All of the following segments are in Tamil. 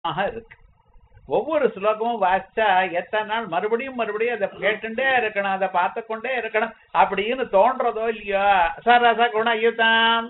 இருக்கு. ஒவ்வொரு ஸ்லோகமும் வாசிச்சா எத்தனை நாள் மறுபடியும் மறுபடியும் அதை கேட்டுட்டே இருக்கணும், அதை பார்த்து கொண்டே இருக்கணும் அப்படின்னு தோன்றதோ இல்லையோ. சரச குணயுதாம்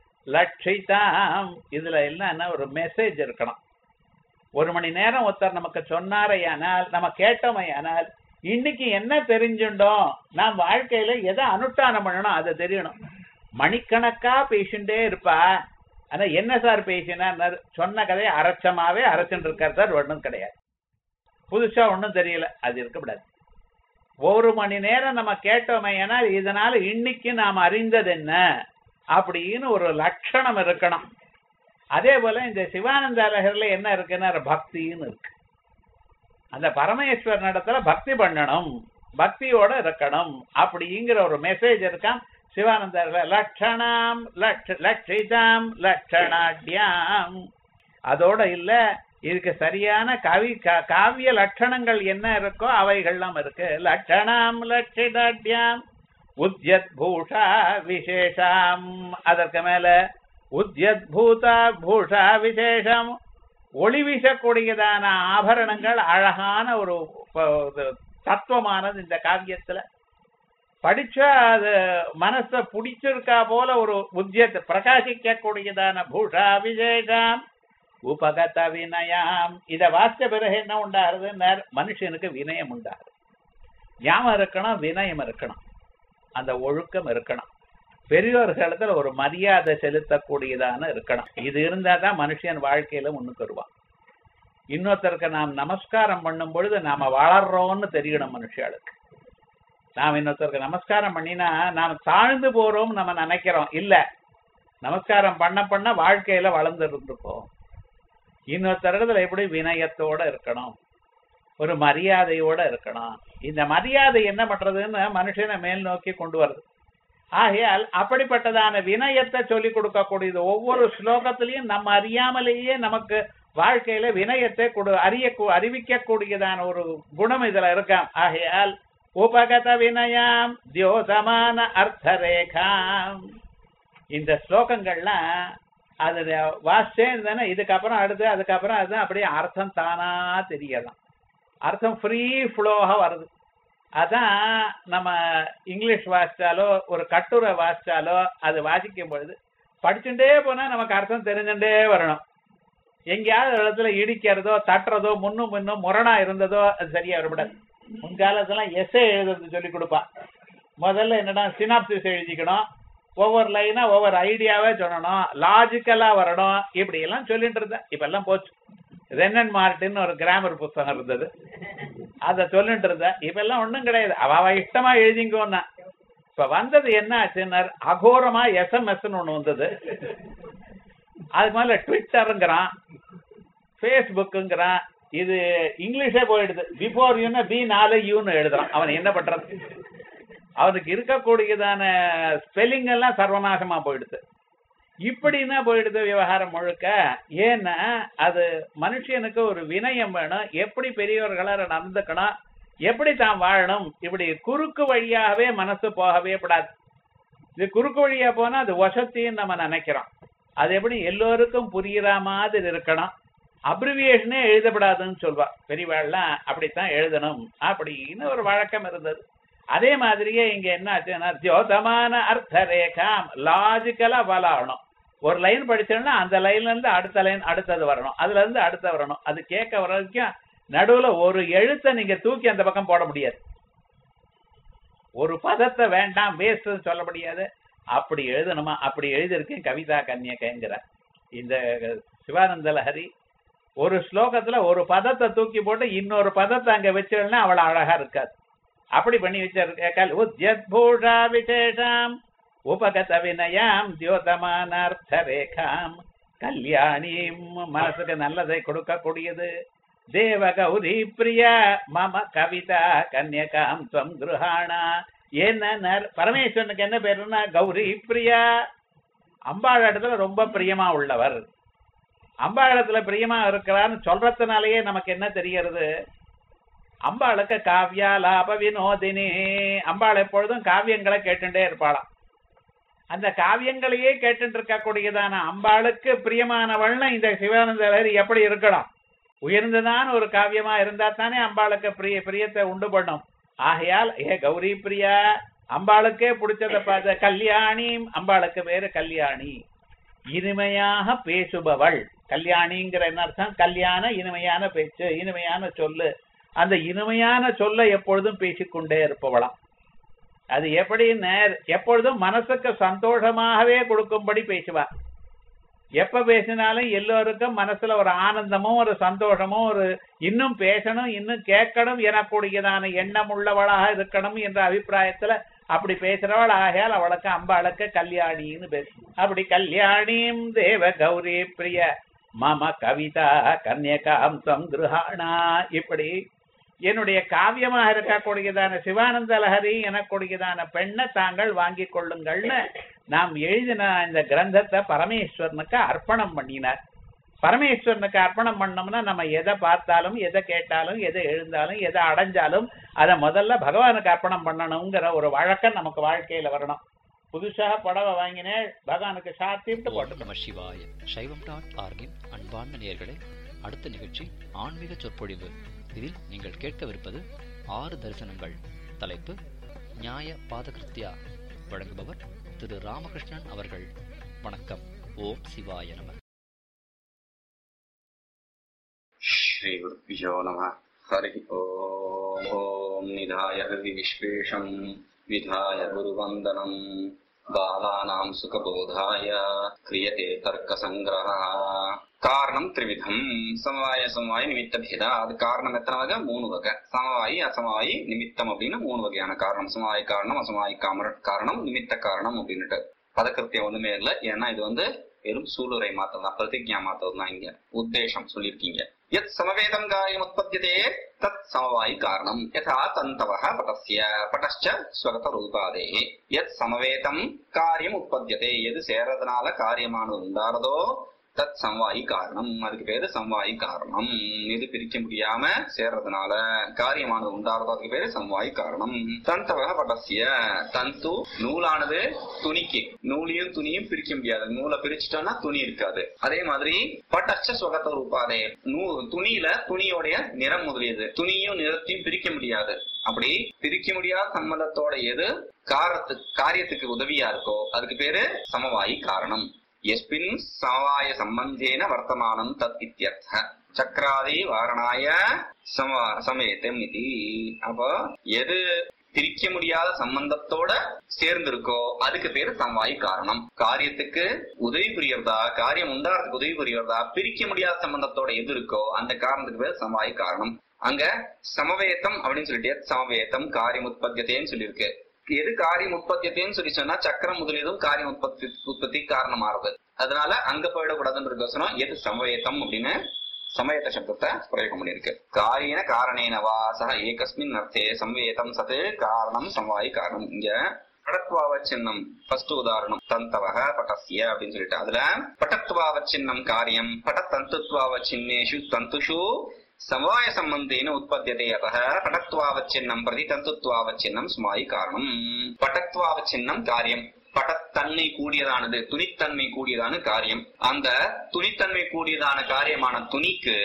லட்சிதாம், இதுல என்னன்னா ஒரு மெசேஜ் இருக்கணும். ஒரு மணி நேரம் ஒருத்தர் நமக்கு சொன்னாரையானால், நம்ம கேட்டோமையானால், இன்னைக்கு என்ன தெரிஞ்சுட்டோம், நாம் வாழ்க்கையில எதை அனுஷ்டானம் பண்ணணும் அதை தெரியணும். மணிக்கணக்கா பேசிண்டே இருப்பா, ஆனா என்ன சார் பேசினா, சொன்ன கதையை அரைச்சமாவே அரைச்சுட்டு இருக்கார் சார், ஒன்றும் கிடையாது, புதுசா ஒன்றும் தெரியல, அது இருக்கக்கூடாது. ஒரு மணி நேரம் நம்ம கேட்டோமையானா இதனால இன்னைக்கு நாம் அறிந்தது என்ன அப்படின்னு ஒரு லட்சணம் இருக்கணும். அதே போல இந்த சிவானந்த லஹரில என்ன இருக்குன்னா பக்தின்னு இருக்கு. அந்த பரமேஸ்வரன் இடத்துல பக்தி பண்ணணும், பக்தியோட இருக்கணும் அப்படிங்கிற ஒரு மெசேஜ் இருக்கான் சிவானந்த லட்சணாம் லட்சிதாம் லட்சணாட்யாம். அதோட இல்ல, இதுக்கு சரியான காவிய லட்சணங்கள் என்ன இருக்கோ அவைகள்லாம் இருக்கு. லட்சணாம் லட்சிதாட்யாம் உத்யத் பூஷா விசேஷாம், அதற்கு மேல உத்யத் பூதா பூஷா விசேஷம், ஒளி வீசக்கூடியதான ஆபரணங்கள், அழகான ஒரு தத்துவமானது இந்த காவியத்துல. படிச்சா அது மனச பிடிச்சிருக்கா போல ஒரு உத்யத் பிரகாசிக்க கூடியதான பூஷா விசேஷம் உபகத வினயம். இத வாசிச்ச பிறகு என்ன உண்டாருது, மனுஷனுக்கு வினயம் உண்டாரு. ஞாபகம் இருக்கணும், வினயம் இருக்கணும், அந்த ஒழுக்கம் இருக்கணும், பெரியோர்களிடத்துல ஒரு மரியாதை செலுத்தக்கூடியதான இருக்கணும். இது இருந்தா தான் மனுஷன் வாழ்க்கையில முன்னுக்கு வருவான். இன்னொருத்தருக்கு நாம் நமஸ்காரம் பண்ணும் பொழுது நாம வளர்றோம்னு தெரியணும் மனுஷாளுக்கு. நாம் இன்னொருத்தருக்கு நமஸ்காரம் பண்ணினா நாம் தாழ்ந்து போறோம் நம்ம நினைக்கிறோம், இல்ல, நமஸ்காரம் பண்ண பண்ண வாழ்க்கையில வளர்ந்து இருந்துப்போம். இன்னொருத்தரிடத்துல எப்படி வினயத்தோட இருக்கணும், ஒரு மரியாதையோட இருக்கணும். இந்த மரியாதை என்ன பண்றதுன்னு மனுஷனை மேல் நோக்கி கொண்டு வருது. ஆகையால் அப்படிப்பட்டதான வினயத்தை சொல்லிக் கொடுக்கக்கூடியது. ஒவ்வொரு ஸ்லோகத்திலையும் நம்ம அறியாமலேயே நமக்கு வாழ்க்கையில வினயத்தை அறிவிக்க கூடியதான ஒரு குணம் இதுல இருக்காம். ஆகையால் உபகத வினயம் தியோதமான அர்த்தரேகாம். இந்த ஸ்லோகங்கள்லாம் அது வாசிச்சே இருந்தானே இதுக்கப்புறம் அடுத்து அதுக்கப்புறம் அதுதான் அப்படியே அர்த்தம் தானா தெரியலாம். அர்த்தம் ஃப்ரீ ஃப்ளோவா வருது. அதான் நம்ம இங்கிலீஷ் வாசிச்சாலோ ஒரு கட்டுரை வாசிச்சாலோ அது வாசிக்கும் பொழுது படிச்சுட்டே போனா நமக்கு அர்த்தம் தெரிஞ்சுட்டே வரணும். எங்கேயாவது இடத்துல இடிக்கிறதோ தட்டுறதோ முன்னும் முரணா இருந்ததோ அது சரியா வரக்கூடாது. முன்காலத்துல எஸ்ஏ எழுதுறது சொல்லி கொடுப்பா. முதல்ல என்னடா சினாப்சிஸ் எழுதிக்கணும், ஒவ்வொரு லைனா ஒவ்வொரு ஐடியாவே சொல்லணும், லாஜிக்கலா வரணும், இப்படி எல்லாம் சொல்லிட்டு இருந்தேன். இப்ப எல்லாம் போச்சு. ரென்னன் மார்டின் ஒரு கிராமர் புத்தகம் இருந்தது, அத சொல்லிட்டு இருந்த. இப்ப எல்லாம் ஒண்ணும் கிடையாது, அவ இஷ்டமா எழுதிங்கோன்னா. இப்ப வந்தது என்ன ஆச்சுன்னா அகோரமா SMS ஒண்ணு வந்தது. அதுக்கு மேல ட்விட்டருங்கிறான், பேஸ்புக்குங்கிறான். இது இங்கிலீஷே போயிடுது. பிஃபோர் யூன்னு B4 யூன்னு எழுதுறான். அவன் என்ன பண்றது? அவனுக்கு இருக்கக்கூடியதான ஸ்பெல்லிங் எல்லாம் சர்வநாசமா போயிடுது. இப்படின்னா போயிடுது விவகாரம் முழுக்க. ஏன்னா அது மனுஷனுக்கு ஒரு வினயம் வேணும், எப்படி பெரியவர்களால நடந்துக்கணும், எப்படி தான் வாழணும். இப்படி குறுக்கு வழியாகவே மனசு போகவே கூடாது. இது குறுக்கு வழியா போனா அது வசத்தின்னு நம்ம நினைக்கிறோம். அது எப்படி எல்லோருக்கும் புரியுற மாதிரி இருக்கணும். அப்ரிவியேஷனே எழுதப்படாதுன்னு சொல்வா பெரியவாள்லாம், அப்படித்தான் எழுதணும் அப்படின்னு ஒரு வழக்கம் இருந்தது. அதே மாதிரியே இங்க என்ன ஆச்சுன்னா தியோதமான அர்த்த ரேகாம், லாஜிக்கலா வளரணும். ஒரு லைன் படிச்சோம்னா அந்த லைன்ல இருந்து அடுத்த லைன் அடுத்தது வரணும், அதுல இருந்து அடுத்த வரணும். அது கேட்க வரைக்கும் நடுவுல ஒரு எழுத்தை நீங்க தூக்கி அந்த பக்கம் போட முடியாது, ஒரு பதத்தை வேண்டாம் வேஸ்ட் சொல்ல முடியாது. அப்படி எழுதணுமா? அப்படி எழுதியிருக்கேன் கவிதா கன்னியகைங்கிற இந்த சிவானந்த லஹரி. ஒரு ஸ்லோகத்துல ஒரு பதத்தை தூக்கி போட்டு இன்னொரு பதத்தை அங்க வச்சிருந்தா அவ்வளவு அழகா இருக்காது. அப்படி பண்ணி வச்சிருக்க. உத்யத் பூஷா விசேஷம் உபகத வினயம் தியோதமானார்த்த ரேகாம் கல்யாணிம், மனசுக்கு நல்லதை கொடுக்கக்கூடியது. தேவ கௌரி பிரியா மம கவிதா கன்யகாம் துவம் கிருஹாணா. என்ன பரமேஸ்வரனுக்கு என்ன பேருன்னா கௌரி பிரியா, அம்பாள் இடத்துல ரொம்ப பிரியமா உள்ளவர். அம்பாள் இடத்துல பிரியமா இருக்கிறான்னு சொல்றதுனாலயே நமக்கு என்ன தெரிகிறது? அம்பாளுக்கு காவியா லாப வினோதினி. அம்பாள் எப்பொழுதும் காவியங்களை கேட்டுட்டே இருப்பாளாம். அந்த காவியங்களையே கேட்டு இருக்கக்கூடியதான அம்பாளுக்கு பிரியமானவள்னு இந்த சிவானந்த லஹரி எப்படி இருக்கணும்? உயர்ந்ததான ஒரு காவியமா இருந்தா தானே அம்பாளுக்கு பிரியத்தை உண்டு பண்ணும். ஆகையால் ஏ கௌரி பிரியா, அம்பாளுக்கே பிடிச்சத பார்த்த கல்யாணி, அம்பாளுக்கு பேரு கல்யாணி, இனிமையாக பேசுபவள். கல்யாணிங்கிற என்ன அர்த்தம்? கல்யாண இனிமையான பேச்சு, இனிமையான சொல்லு. அந்த இனிமையான சொல்ல எப்பொழுதும் பேசிக்கொண்டே இருப்பவளாம். அது எப்படின்னு எப்பொழுதும் மனசுக்கு சந்தோஷமாகவே கொடுக்கும்படி பேசுவா. எப்ப பேசினாலும் எல்லோருக்கும் மனசுல ஒரு ஆனந்தமும் ஒரு சந்தோஷமும் ஒரு இன்னும் பேசணும் இன்னும் கேட்கணும் எனக்கூடியதான எண்ணம் உள்ளவளாக இருக்கணும் என்ற அபிப்பிராயத்துல அப்படி பேசுறவள். ஆகையால் அவளுக்கு அம்பாளுக்கு கல்யாணின்னு பேசணும். அப்படி கல்யாணிம் தேவ கௌரி பிரிய மம கவிதா கன்யகாம் சங்கிருஹாணா, இப்படி என்னுடைய காவியமாக இருக்கக்கூடியதான சிவானந்த லஹரி எனக்கூடியதான பெண்ணை தாங்கள் வாங்கி கொள்ளுங்கள்னு நாம் எழுதின இந்த கிரந்தத்தை பரமேஸ்வரனுக்கு அர்ப்பணம் பண்ணினார். பரமேஸ்வரனுக்கு அர்ப்பணம் பண்ணோம்னா நம்ம எதை பார்த்தாலும் எதை கேட்டாலும் எதை எழுந்தாலும் எதை அடைஞ்சாலும் அதை முதல்ல பகவானுக்கு அர்ப்பணம் பண்ணணுங்கிற ஒரு வழக்கம் நமக்கு வாழ்க்கையில வரணும். புதுசாக புடவை வாங்கினேன், பகவானுக்கு சாத்திட்டு போட்டு. நம சிவாய. சைவம்.org அன்பார்ந்த நேயர்களே, அடுத்த நிகழ்ச்சி ஆன்மீக சொற்பொழிவு. இதில் நீங்கள் கேட்கவிருப்பது 6 தரிசனங்கள். தலைப்பு நியாய பாதகிருத்யா. வழங்குபவர் திரு ராமகிருஷ்ணன் அவர்கள். வணக்கம். ஓம் சிவாய நம. ஸ்ரீ குருபியோ நம. ஹரி ஓம். ஓம் நிதாய ஹரி விஸ்வேஷம் விதாய குருவந்தனம் பாலானாம் சுகபோதாய கிரியதே தர்க்க சங்கிரஹ. காரணம் திரிவிதம். சமவாய சமவாயி நிமித்த பேதா. அது காரணம் எத்தனை வகை? 3 வகை. சமவாயி அசமவாயி நிமித்தம் அப்படின்னு 3 வகையான காரணம். சமவாயி காரணம், அசமவாயி காரணம், நிமித்த காரணம் அப்படின்னுட்டு பதக்கிருத்தியம் ஒண்ணுமே இல்லை. ஏன்னா இது வெறும் சூளுரை மாத்தம் தான், பிரதிஜா மாத்தம் தான். இங்க உத்தேசம் சொல்லியிருக்கீங்க. யத் சமவேதம் காரியம் உற்பத்தியதே தத் சமவாயி காரணம். யதா தந்தவஹ படஸ்ய படஸ்ச ஸ்வகத ரூபாதே. யத் சமவேதம் காரியம் உற்பத்தியதே. எது சேர்றதுனால காரியமானது உண்டாறதோ தத் சம்வாயி காரணம். அதுக்கு பேரு சம்வாயி காரணம். எது பிரிக்க முடியாம சேர்றதுனால காரியமானது உண்டாறதோ அதுக்கு பேரு சம்வாயி காரணம். தந்தவக படசிய. தந்து நூலானது துணிக்கு. நூலையும் துணியும் பிரிக்க முடியாது. நூலை பிரிச்சுட்டோம்னா துணி இருக்காது. அதே மாதிரி பட்டச்ச சுகத்த ரூபாதே. துணியில துணியோடைய நிறம் முதலியது. துணியும் நிறத்தையும் பிரிக்க முடியாது. அப்படி பிரிக்க முடியாத சம்பந்தத்தோட எது காரியத்துக்கு உதவியா இருக்கோ அதுக்கு பேரு சமவாயி காரணம். எஸ்பின் சமவாய சம்பந்தேன வர்த்தமானம் தத் இத்யர்த்தः. சக்கராதி வாரணாய சமேதம் இதி. அப்போ எது பிரிக்க முடியாத சம்பந்தத்தோட சேர்ந்திருக்கோ அதுக்கு பேரு சமவாயி காரணம். காரியத்துக்கு உதவி புரியறதா, காரியம் உண்டாறதுக்கு உதவி புரியறதா, பிரிக்க முடியாத சம்பந்தத்தோட எது இருக்கோ அந்த காரணத்துக்கு பேரு சமவாயி காரணம். அங்க சமவேதம் அப்படின்னு சொல்லிட்டு சமவேதம் காரியம் உற்பத்தியதேன்னு சொல்லியிருக்கு. எது காரியம் உற்பத்தியத்தைன்னு சொல்லி சொன்னா சக்கரம் முதலியதும் காரியம் உற்பத்தி காரணமாறுது. அதனால அங்க போயிடக்கூடாதுன்னு இருக்கோசனம் எது சமவேதம் அப்படின்னு சமவேத சப்தத்தை பிரயோகம் பண்ணிருக்கு. காரியன காரணேனவா சக ஏகஸ்மின் அர்த்தே சமவேதம் சத்து காரணம் சமவாயி காரணம். இங்க படத்வாவச்சின்னம் ஃபர்ஸ்ட் உதாரணம் தந்தவக பட்டஸ்ய அப்படின்னு சொல்லிட்டு அதுல படத்வாவச்சின்னம் காரியம் படத்தந்துத்வாவச்சின்னேஷு தந்துஷு சமவாய சம்பந்தேன உற்பத்தியதே. அத்தः படத்வாவச்சின்னம் பிரதி தந்துத்வாவச்சின்னம் சமவாயி காரணம். படத்வாவச்சின்னம் காரியம். படத்தன்மை கூடியதானது, துணித்தன்மை கூடியதான காரியம். அந்த துணித்தன்மை கூடியதான காரியமான துணிக்கு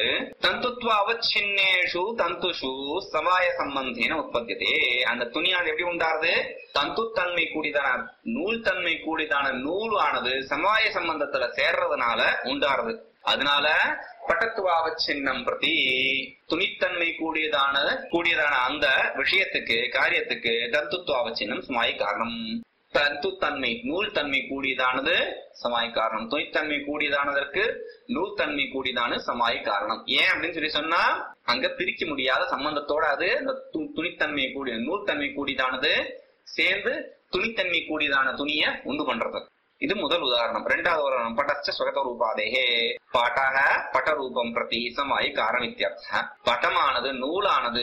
தந்துத்வாவச்சின்னேஷு தந்துஷு சமவாய சம்பந்தேன உற்பத்தியதே. அந்த துணியானது எப்படி உண்டாருது? தந்துத்தன்மை கூடியதான நூல் தன்மை கூடியதான நூலானது சமவாய சம்பந்தத்துல சேர்றதுனால உண்டாருது. அதனால பட்டத்துவாவச்சின்னம் பிரதி துணித்தன்மை கூடியதான அந்த விஷயத்துக்கு காரியத்துக்கு தந்துத்துவாவச்சின்னம் சமாயி காரணம். தந்துத்தன்மை நூல் தன்மை கூடியதானது சமாயி காரணம். துணித்தன்மை கூடியதானதற்கு நூல் தன்மை கூடியதான சமாயி காரணம். ஏன் அப்படின்னு சொல்லி சொன்னா அங்க பிரிக்க முடியாத சம்பந்தத்தோட அது அந்த துணித்தன்மை கூடிய நூல் தன்மை கூடியதானது சேர்ந்து துணித்தன்மை கூடியதான துணிய உண்டு பண்றது. இது முதல் உதாரணம். இரண்டாவது உதாரணம் பட்டச்ச சுகத ரூபாதேஹே. பட்டக பட்டரூபம் பிரதி சமவாயி காரணம் இத்தியர்த்தः. பட்டமானது நூலானது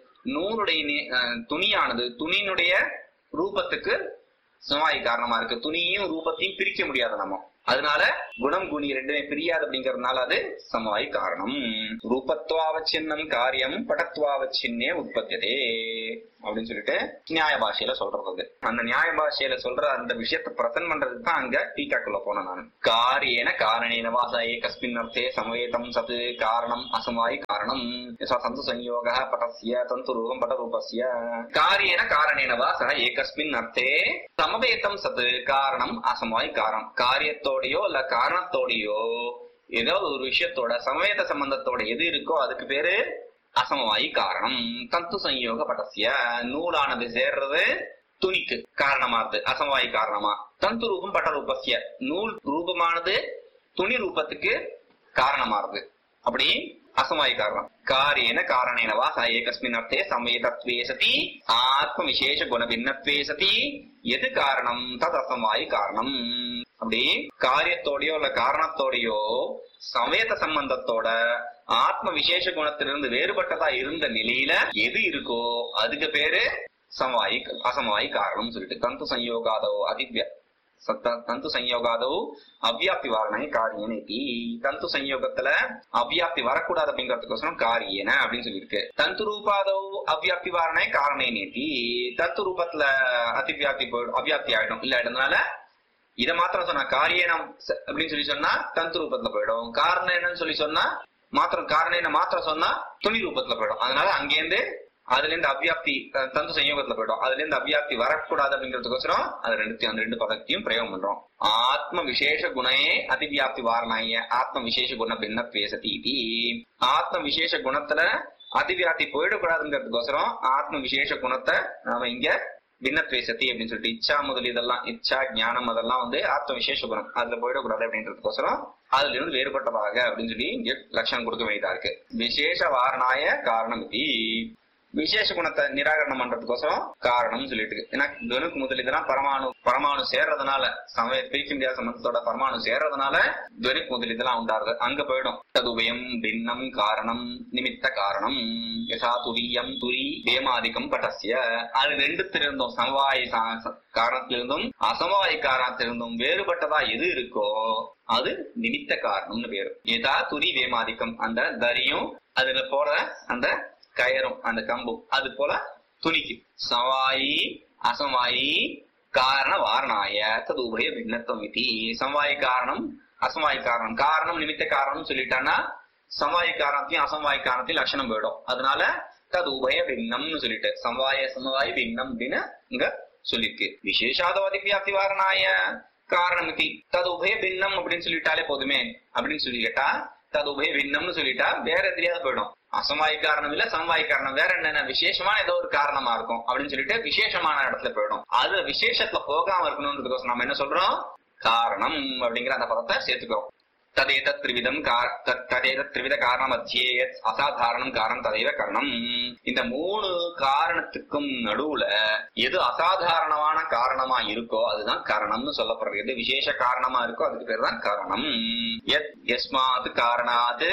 நூலுடைய துணியானது துணியினுடைய ரூபத்துக்கு சமவாயி காரணமா இருக்கு. துணியும் ரூபத்தையும் பிரிக்க முடியாது நம்ம. அதனால குணம் குணி ரெண்டுமே பிரியாது அப்படிங்கறதுனால அது சமவாயி காரணம். ரூபத்வாவச்சின்னம் காரியம் படத்வாவச்சின்னே உற்பத்தியதே அப்படின்னு சொல்லிட்டு நியாய பாஷையில சொல்றது. அந்த நியாய பாஷையில சொல்ற அந்த விஷயத்தை பிரசன்ட் பண்றதுக்கு தான் அங்க டீக்காக்குள்ள போனேன் நான். காரியேன காரணேன வாச ஏகஸ்மின் அர்த்தே சமவேதம் சத் காரணம் அசமவாயி காரணம் தந்து சம்யோகः படஸ்ய தந்து ரூபம் பட ரூபஸ்ய காரியேன காரணேன வாச ஏகஸ்மின் அர்த்தே சமவேதம் சத் காரணம் அசமவாயி காரணம். காரியத்தோடையோ இல்ல காரணத்தோடையோ ஏதாவது ஒரு விஷயத்தோட சமவேத சம்பந்தத்தோட எது இருக்கோ அதுக்கு பேரு அசமவாயி காரணம். தந்து சம்யோக படஸ்ய நூலானது சேர்றது துணிக்கு காரணமா இருக்கு அசமவாயி காரணமா. தந்து ரூபம் பட ரூபஸ்ய நூல் ரூபமானது துணி ரூபத்துக்கு காரணமா இருக்கு. அப்படி அசமவாயி காரணம். காரியேன காரணேனவா ச ஏகஸ்மின் அர்த்தே சமவேதத்வே சதி ஆத்ம விசேஷ குண பின்னத்வே சதி எது காரணம் தத் அசமவாயி காரணம். அப்படி காரியத்தோடையோ இல்ல காரணத்தோடையோ சமவேத சம்பந்தத்தோட ஆத்ம விசேஷ குணத்திலிருந்து வேறுபட்டதா இருந்த நிலையில எது இருக்கோ அதுக்கு பேரு சமவாயி அசமவாயி காரணம் சொல்லிட்டு தந்து சம்யோகாதோ அதிவ்ய தந்து சம்யோகாதோ அவ்யாப்தி வாரணை காரியேன. தந்து சம்யோகத்துல அவ்யாப்தி வரக்கூடாது அப்படிங்கறதுக்கோசரம் காரியேன அப்படின்னு சொல்லியிருக்கு. தந்து ரூபாதோ அவ்யாப்தி வாரணை காரணேனேதி தந்து ரூபத்துல அதிவியாப்தி போயிடும் அவ்யாப்தி ஆயிடும் இல்ல ஆயிடுறதுனால இத மாத்திரம் சொன்னா காரியேனம் அப்படின்னு சொல்லி சொன்னா தந்து ரூபத்துல போயிடும். காரணேன்னு சொல்லி சொன்னா மாத்திரம் காரணேன மாத்திரம் சொன்னா துணி ரூபத்துல போயிடும். அதனால அங்கேருந்து அதுல இருந்து அவ்யாப்தி தந்து சம்யோகத்துல போயிடும். அதுல இருந்து அவ்யாப்தி வரக்கூடாது அப்படிங்கிறதுக்கோசரம் அது அந்த ரெண்டு பதத்தையும் பிரயோகம் பண்றோம். ஆத்ம விசேஷ குணே அதிவியாப்தி வாரணாய ஆத்ம விசேஷ குண பின்னத்வே சதி. ஆத்ம விசேஷ குணத்துல அதிவியாப்தி போயிடக்கூடாதுங்கிறதுக்கோசரம் ஆத்ம விசேஷ குணத்தை நாம இங்க பின்னத்வே சதி அப்படின்னு சொல்லிட்டு இச்சா முதல் இதெல்லாம் இச்சா ஞானம் அதெல்லாம் ஆத்ம விசேஷ குணம் அதுல போயிடக்கூடாது அப்படின்றதுக்கோசரம் அதுல இருந்து வேறுபட்டதாக அப்படின்னு சொல்லி இங்க லட்சணம் கொடுக்க வேண்டியதா இருக்கு. விசேஷ வாரணாய காரணம் இது விசேஷ குணத்தை நிராகரணம் பண்றதுக்கோசரம் காரணம் சொல்லிட்டு. ஏன்னா துவனுக்கு முதல் இதெல்லாம் பரமாணு சேர்றதுனால சமய பிரிக்க முடியாத சம்பந்தத்தோட பரமாணு சேர்றதுனால துவனுக்கு முதல் இதெல்லாம் உண்டாருது அங்க போயிடும். ததுபயம் பின்னம் காரணம் நிமித்த காரணம் யசா துரியம் துரி வேமாதிக்கம் பட்டஸ்ய அது ரெண்டுத்திலிருந்தும் சமவாய காரணத்திலிருந்தும் அசமவாய காரணத்திலிருந்தும் வேறுபட்டதா எது இருக்கோ அது நிமித்த காரணம்னு பேரு. யதா துரி வேமாதிக்கம் அந்த தரியும் அதுல போற அந்த கயரும் அந்த கம்பும் அது போல துணிக்கு சமவாயி அசமவாயி காரண வாரணாய ததுபய பின்னத்துவம் இது. சமவாயி காரணம் அசமவாயி காரணம் காரணம் நிமித்த காரணம் சொல்லிட்டான்னா சமவாயி காரணத்தையும் அசமவாயி காரணத்தையும் லட்சணம் போயிடும். அதனால ததுபய பின்னம்னு சொல்லிட்டு சமவாய சமவாயி பின்னம் அப்படின்னு இங்க சொல்லிருக்கு. விசேஷாதோ அதிவியாப்தி வாரணாய காரணம் இது ததுபய பின்னம் அப்படின்னு சொல்லிட்டாலே போதுமே அப்படின்னு சொல்லி கேட்டா ததுபய பின்னம்னு சொல்லிட்டா வேற எதிரியாவது போயிடும். அசமவாயி காரணம் இல்ல சமவாயி காரணம் வேற என்ன விசேஷமான ஏதோ ஒரு காரணமா இருக்கும் அப்படின்னு சொல்லிட்டு விசேஷமான இடத்துல போயிடும். அது விசேஷத்துல போகாம இருக்கணும்ன்றதுக்கோசம் நம்ம என்ன சொல்றோம் காரணம் அப்படிங்கிற அந்த பதத்தை சேர்த்துக்கிறோம். ததேதத் திரிவித காரணம் மத்தியே அசாதாரணம் காரணம் ததைவ கரணம். இந்த மூணு காரணத்துக்கும் நடுவுல எது அசாதாரணமான காரணமா இருக்கோ அதுதான் காரணம்னு சொல்லப்படுறது. எது விசேஷ காரணமா இருக்கோ அதுக்கு பேர் தான் காரணம். யஸ்மாத் காரணாத்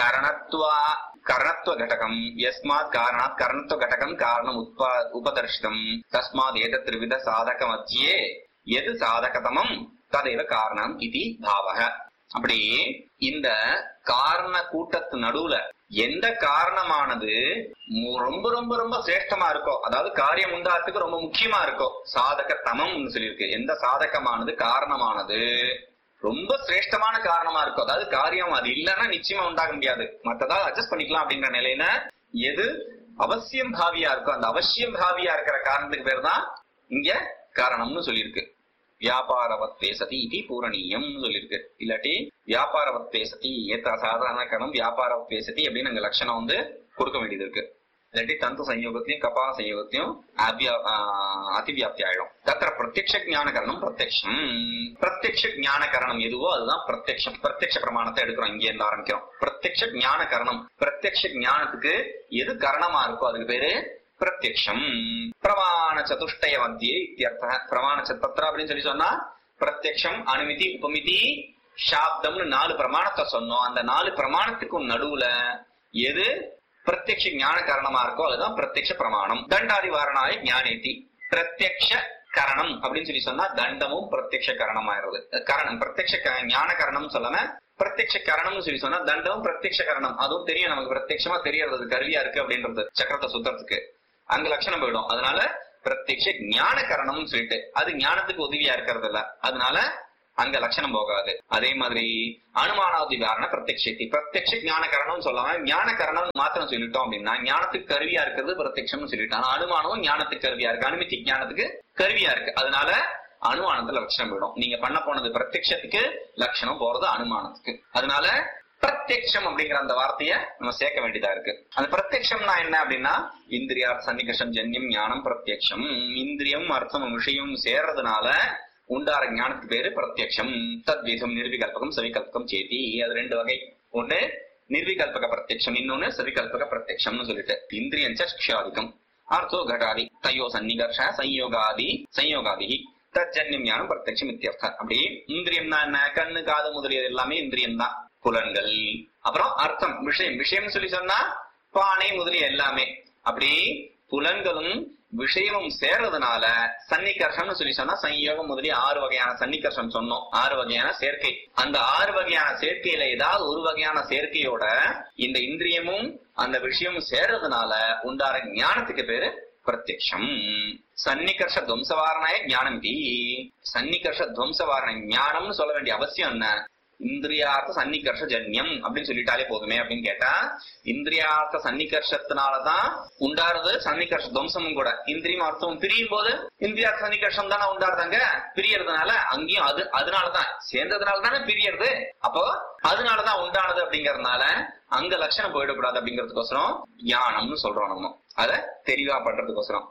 கரணத்துவ கடகம் யஸ்மாத் காரணாத் கரணத்துவ கடகம் காரணம் உபதர்ஷிதம் தஸ்மாத் ஏதத் திரிவித சாதக மத்தியே எது சாதகதமம் ததைவ காரணம் இது பாவக. அப்படி இந்த காரண கூட்டத்து நடுவுல எந்த காரணமானது ரொம்ப ரொம்ப ரொம்ப சிரேஷ்டமா இருக்கோ அதாவது காரியம் உண்டாகிறதுக்கு ரொம்ப முக்கியமா இருக்கோ சாதக தமம்னு சொல்லியிருக்கு. எந்த சாதகமானது காரணமானது ரொம்ப சிரேஷ்டமான காரணமா இருக்கும் அதாவது காரியம் அது இல்லைன்னா நிச்சயமா உண்டாக முடியாது மற்றதாவது அட்ஜஸ்ட் பண்ணிக்கலாம் அப்படிங்கிற நிலையில எது அவசியம் பாவியா இருக்கோ அந்த அவசியம் பாவியா இருக்கிற காரணத்துக்கு பேர் தான் இங்க காரணம்னு சொல்லியிருக்கு. வியாபாரவத்வே சதி இது பூரணீயம் சொல்லியிருக்கு. இல்லாட்டி வியாபாரவத்வே சதி ஏத்த சாதாரண காரணம் வியாபாரவத்வே சதி அப்படின்னு அங்க லட்சணம் கொடுக்க வேண்டியது இருக்கு. இல்லாட்டி தந்து சம்யோகத்தையும் கபால சம்யோகத்தையும் அதிவியாப்தி ஆயிடும். தத்திர பிரத்யக்ஷ ஞான கரணம் பிரத்யக்ஷம் பிரத்யக்ஷ ஞான கரணம் எதுவோ அதுதான் பிரத்யக்ஷம். பிரத்யக்ஷ பிரமாணத்தை எடுக்கிறோம் இங்கே இருந்து ஆரம்பிக்கிறோம். பிரத்யக்ஷ ஞான கரணம் பிரத்யக்ஷ ஞானத்துக்கு எது கரணமா இருக்கோ அதுக்கு பேரு பிரத்யக்ஷம். பிரமாண சதுஷ்டய மத்தியே இத்தியர்த்த பிரமாண சத்திர அப்படின்னு சொல்லி சொன்னா பிரத்யக்ஷம் அனுமதி உபமிதி சாப்தம்னு 4 பிரமாணத்தை சொன்னோம். அந்த 4 பிரமாணத்துக்கும் நடுவுல எது பிரத்யக்ஷ ஞான காரணமா இருக்கோ அதுதான் பிரத்யக்ஷ பிரமாணம். தண்டாதி வாரணாய ஞானேதி பிரத்யக்ஷ கரணம் அப்படின்னு சொல்லி சொன்னா தண்டமும் பிரத்யக்ஷ கரணம் ஆயிடுறது. கரணம் பிரத்யக்ஷ ஞான கரணம் சொல்லாம பிரத்யக்ஷ கரணம்னு சொல்லி சொன்னா தண்டமும் பிரத்யக்ஷ கரணம். அதுவும் தெரியும் நமக்கு, பிரத்யட்சமா தெரியறது கருவியா இருக்கு அப்படின்றது சக்கரத்தை சுத்தறதுக்கு அங்க லட்சணம் போயிடும். அதனால பிரத்யக்ஷ ஞான கரணம்னு சொல்லிட்டு அது ஞானத்துக்கு உதவியா இருக்கிறது இல்ல, அதனால அங்க லட்சணம் போகாது. அதே மாதிரி அனுமானாதி காரண பிரத்யக்ஷி பிரத்யக்ஷ ஞான கரணம் சொல்லாம ஞான கரணம் மாத்திரம் சொல்லிட்டோம் அப்படின்னா ஞானத்துக்கு கருவியா இருக்கிறது பிரத்யக்ஷம்னு சொல்லிட்டோம். ஆனா அனுமானமும் ஞானத்துக்கு கருவியா இருக்கு, அனுமதி ஞானத்துக்கு கருவியா இருக்கு. அதனால அனுமானத்துல லட்சணம் போயிடும். நீங்க பண்ண போனது பிரத்யக்ஷத்துக்கு, லட்சணம் போறது அனுமானத்துக்கு. அதனால பிரத்யக்ஷம் அப்படிங்கிற அந்த வார்த்தையை நம்ம சேர்க்க வேண்டியதா இருக்கு. அந்த பிரத்யக்ஷம்னா என்ன அப்படின்னா இந்திரியார்த்த சன்னிகர்ஷம் ஜன்யம் ஞானம் பிரத்யக்ஷம். இந்திரியம் அர்த்தமும் விஷயம் சேர்றதுனால உண்டார ஞானத்துக்கு பேரு பிரத்யக்ஷம். தத்விதம் நிர்விகல்பகம் சவிகல்பகம் சேதி. அது ரெண்டு வகை. ஒண்ணு நிர்விகல்பக பிரத்யக்ஷம், இன்னொன்னு சவிகல்பக பிரத்யக்ஷம்னு சொல்லிட்டு. இந்திரியம் சக்ஷாதிகம் அர்த்தோ கடாதி தயோ சன்னிகர்ஷ சம்யோகாதி தஜன்யம் ஞானம் பிரத்யக்ஷம் இத்தியர்த்தம். அப்படி இந்திரியம்னா என்ன? கண்ணு காது முதலியது எல்லாமே இந்திரியம் தான், புலன்கள். அப்புறம் அர்த்தம் விஷயம், விஷயம் சொல்லி சொன்னா பானை முதலிய எல்லாமே. அப்படி புலன்களும் விஷயமும் சேர்றதுனால சன்னிகர்ஷம்னு சொல்லி சொன்னா சம்யோகம் முதலிய 6 வகையான சன்னிகர்ஷம் சொன்னோம், 6 வகையான சேர்க்கை. அந்த 6 வகையான சேர்க்கையில ஏதாவது ஒரு வகையான சேர்க்கையோட இந்த இந்திரியமும் அந்த விஷயமும் சேர்றதுனால உண்டார ஞானத்துக்கு பேரு பிரத்யக்ஷம். சன்னிகர்ஷ துவம்சவாரணாய ஞானம். சன்னிகர்ஷ துவம்சவாரண ஞானம்னு சொல்ல வேண்டிய அவசியம் என்ன? இந்திரியார்த்த சன்னிகர்ஷ ஜன்யம் அப்படின்னு சொல்லிட்டாலே போதுமே. அப்படின்னு கேட்டா இந்திரியார்த்த சன்னிகர்ஷத்தினாலதான் உண்டாருது சன்னிகர்ஷ துவம்சமும் கூட. இந்திரியம் அர்த்தமும் பிரியும் போது இந்திரியார்த்த சன்னிகர்ஷம் தானே உண்டாருதாங்க. பிரியறதுனால அங்கேயும் அதனாலதான் சேர்ந்ததுனாலதானே பிரியறது. அப்போ அதனாலதான் உண்டானது அப்படிங்கறதுனால அங்க லட்சணம் போயிடக்கூடாது அப்படிங்கறதுக்கோசரம் ஞானம்னு சொல்றோம். நம்ம அதை தெளிவா பண்றதுக்கோசரம்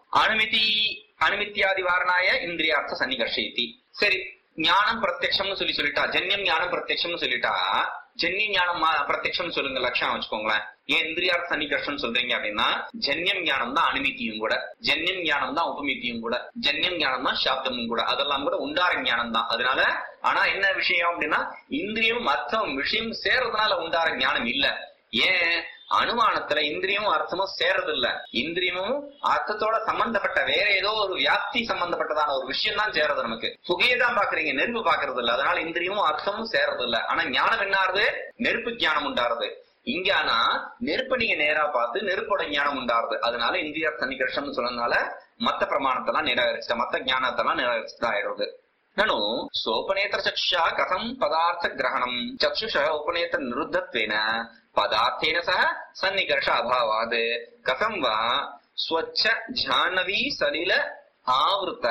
அனுமித்தியாதி வாரணாய இந்திரியார்த்த சன்னிகர்ஷி. சரி, ஞானம் பிரத்யக்ஷம்னு சொல்லிட்டா, ஜன்யம் ஞானம் பிரத்யக்ஷம்னு சொல்லிட்டா, ஜன்ய ஞானம் பிரத்யக்ஷம் சொல்லுங்க, லட்சணம் வச்சுக்கோங்களேன். ஏன் இந்திரியார்த்த சன்னிகர்ஷம் சொல்றீங்க அப்படின்னா ஜன்யம் ஞானம் தான் அனுமித்தியும் கூட, ஜன்யம் ஞானம் தான் உபமித்தியும் கூட, ஜன்யம் ஞானம் தான் சாப்தமும் கூட, அதெல்லாம் கூட உண்டார ஞானம் தான். அதனால ஆனா என்ன விஷயம் அப்படின்னா இந்திரியம் அர்த்தம் விஷயம் சேர்றதுனால உண்டார ஞானம் இல்ல. ஏன்? அனுமானத்துல இந்திரியமும் அர்த்தமும் சேர்றது இல்ல. இந்திரியமும் அர்த்தத்தோட சம்பந்தப்பட்ட வேற ஏதோ ஒரு வியாப்தி சம்பந்தப்பட்டதான ஒரு விஷயம் தான் சேர்றது. நமக்கு புகையை தான் பாக்குறீங்க, நெருப்பு பாக்குறது இல்ல. அதனால இந்திரியமும் அர்த்தமும் சேர்றது இல்ல. ஆனா ஞானம் என்னாருது? நெருப்பு ஞானம் உண்டாருது. இங்க ஆனா நெருப்பை நீங்க நேரா பார்த்து நெருப்போட ஞானம் உண்டாருது. அதனால இந்திரியா சன்னிகர்ஷம்னு சொன்னதுனால மத்த பிரமாணத்தெல்லாம் நிராகரிச்சுட்டா, மத்த ஞானத்தெல்லாம் நிராகரிச்சுதான் ஆயிடுறது. நனு சோபநேத்திர சக்ஷா கதம் பதார்த்த கிரகணம் சக்ஷுஷ உபநேத்திர நிருத்தத்வேன பதார்த்தேன சக சன்னிகர்ஷ அபாவாத் கதம் வா ஸ்வச்ச ஜானவி சலில ஆவருத்த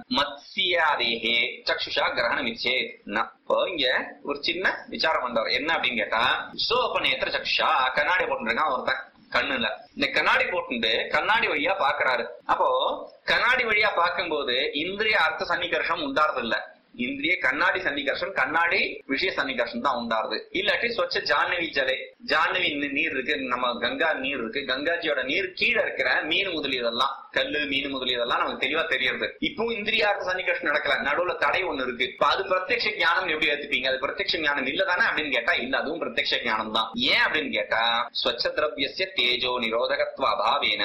மத்ஸ்யாதேஹே சக்ஷுஷா கிரகணமிச்சே. இங்க ஒரு சின்ன விசாரம் பண்றாரு. என்ன அப்படின்னு கேட்டா, சோபநேத்திர சக்ஷா கண்ணாடி போட்டுருக்கான் ஒருத்தன் கண்ணுல. இந்த கண்ணாடி போட்டு கண்ணாடி வழியா பாக்குறாரு. அப்போ கண்ணாடி வழியா பார்க்கும்போது இந்திரிய அர்த்த சன்னிகர்ஷம் உண்டாறது இல்ல. இந்திரிய கண்ணாடி சன்னிகர்ஷம், கண்ணாடி விஷய சன்னிகர்ஷம் தான் உண்டாருது. இல்லாட்டி சொச்ச ஜாஹ்னவி ஜலே, ஜாஹ்னவி நீர் இருக்கு, நம்ம கங்கா நீர் இருக்கு, கங்காஜியோட நீர் கீழே இருக்கிற மீன் முதலியதெல்லாம், கல்லு மீன் முதலியதெல்லாம் நமக்கு தெளிவா தெரியுது. இப்போ இந்திரியார்த்த சன்னிகர்ஷம் நடக்கல, நடுவுல தடை ஒண்ணு இருக்கு. இப்ப அது பிரத்யக்ஷ ஞானம் எப்படி ஏத்துப்பீங்க? அது பிரத்யக்ஷ ஞானம் இல்லதானே அப்படின்னு கேட்டா இல்ல, அதுவும் பிரத்யக்ஷ ஞானம் தான். ஏன் அப்படின்னு கேட்டா ஸ்வச்ச திரவியஸ்ய தேஜோ நிரோதகத்வ அபாவேன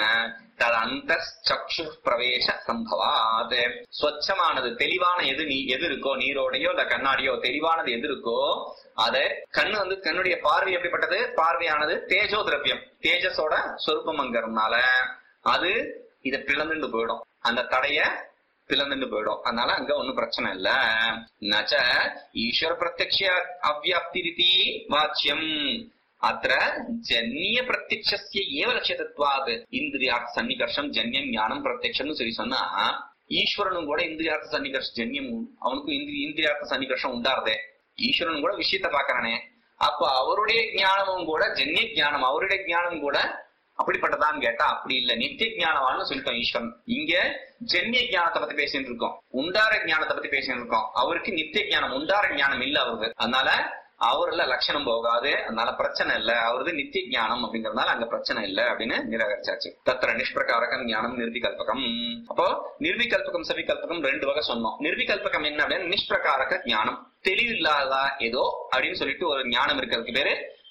ததந்தர்சக்ஷு பிரவேச சம்பவாத். ஸ்வச்சமானது தெளிவான எது இருக்கோ, நீரோடையோ இல்ல கண்ணாடியோ தெளிவானது எது இருக்கோ அத கண்ணு கண்ணுடைய பார்வை எப்படிப்பட்டது? பார்வையானது தேஜோ திரவியம், தேஜஸோட சொரூபம்ங்கிறதுனால அது இத பிளந்துட்டு போயிடும், அந்த தடைய பிளந்துட்டு போயிடும். அதனால அங்க ஒன்னும் பிரச்சனை இல்ல. நச்ச ஈஸ்வர பிரத்யக்ஷ அவ்யாப்தி வாச்சியம் அത്ര ஜன்ய பிரத்யக்ஷஸ்ய ஏவ லட்சியத்வாத் இந்திரியார்த்த சன்னிகர்ஷம் ஜன்யம் ஞானம் பிரத்யக்ஷம்னு சொல்லி சொன்னா ஈஸ்வரனும் கூட இந்திரியார்த்த சன்னிகர்ஷ ஜன்யம், அவனுக்கும் இந்திரியார்த்த சன்னிகர்ஷம் உண்டாருதே. ஈஸ்வரனும் கூட விஷயத்த பாக்குறானே, அப்ப அவருடைய ஞானமும் கூட ஜன்ய ஞானம், அவருடைய ஞானம் கூட அப்படிப்பட்டதான்னு கேட்டா அப்படி இல்ல, நித்திய ஞானவான்னு சொல்லிட்டோம் ஈஸ்வரன். இங்க ஜன்ய ஞானத்தை பத்தி பேசிட்டு இருக்கோம், உண்டார ஞானத்தை பத்தி பேசிட்டு இருக்கோம். அவருக்கு நித்திய ஞானம், உண்டார ஞானம் இல்ல அவருக்கு. அதனால அவர்ல லட்சணம் போகாது, அதனால பிரச்சனை இல்ல. அவரது நித்திய ஞானம் அப்படிங்கறதுனால அங்க பிரச்சனை இல்ல அப்படின்னு நிராகரிச்சாச்சு. தத்திர நிஷ்பிரகாரகம் ஞானம் நிர்விகல்பகம். அப்போ நிர்விகல்பகம் சவிகல்பகம் ரெண்டு வகை சொன்னோம். நிர்விகல்பகம் என்ன அப்படின்னா நிஷ்பிரகாரக ஞானம், தெளிவில்லாததா ஏதோ அப்படின்னு சொல்லிட்டு ஒரு ஞானம் இருக்கிறதுக்கு பேரு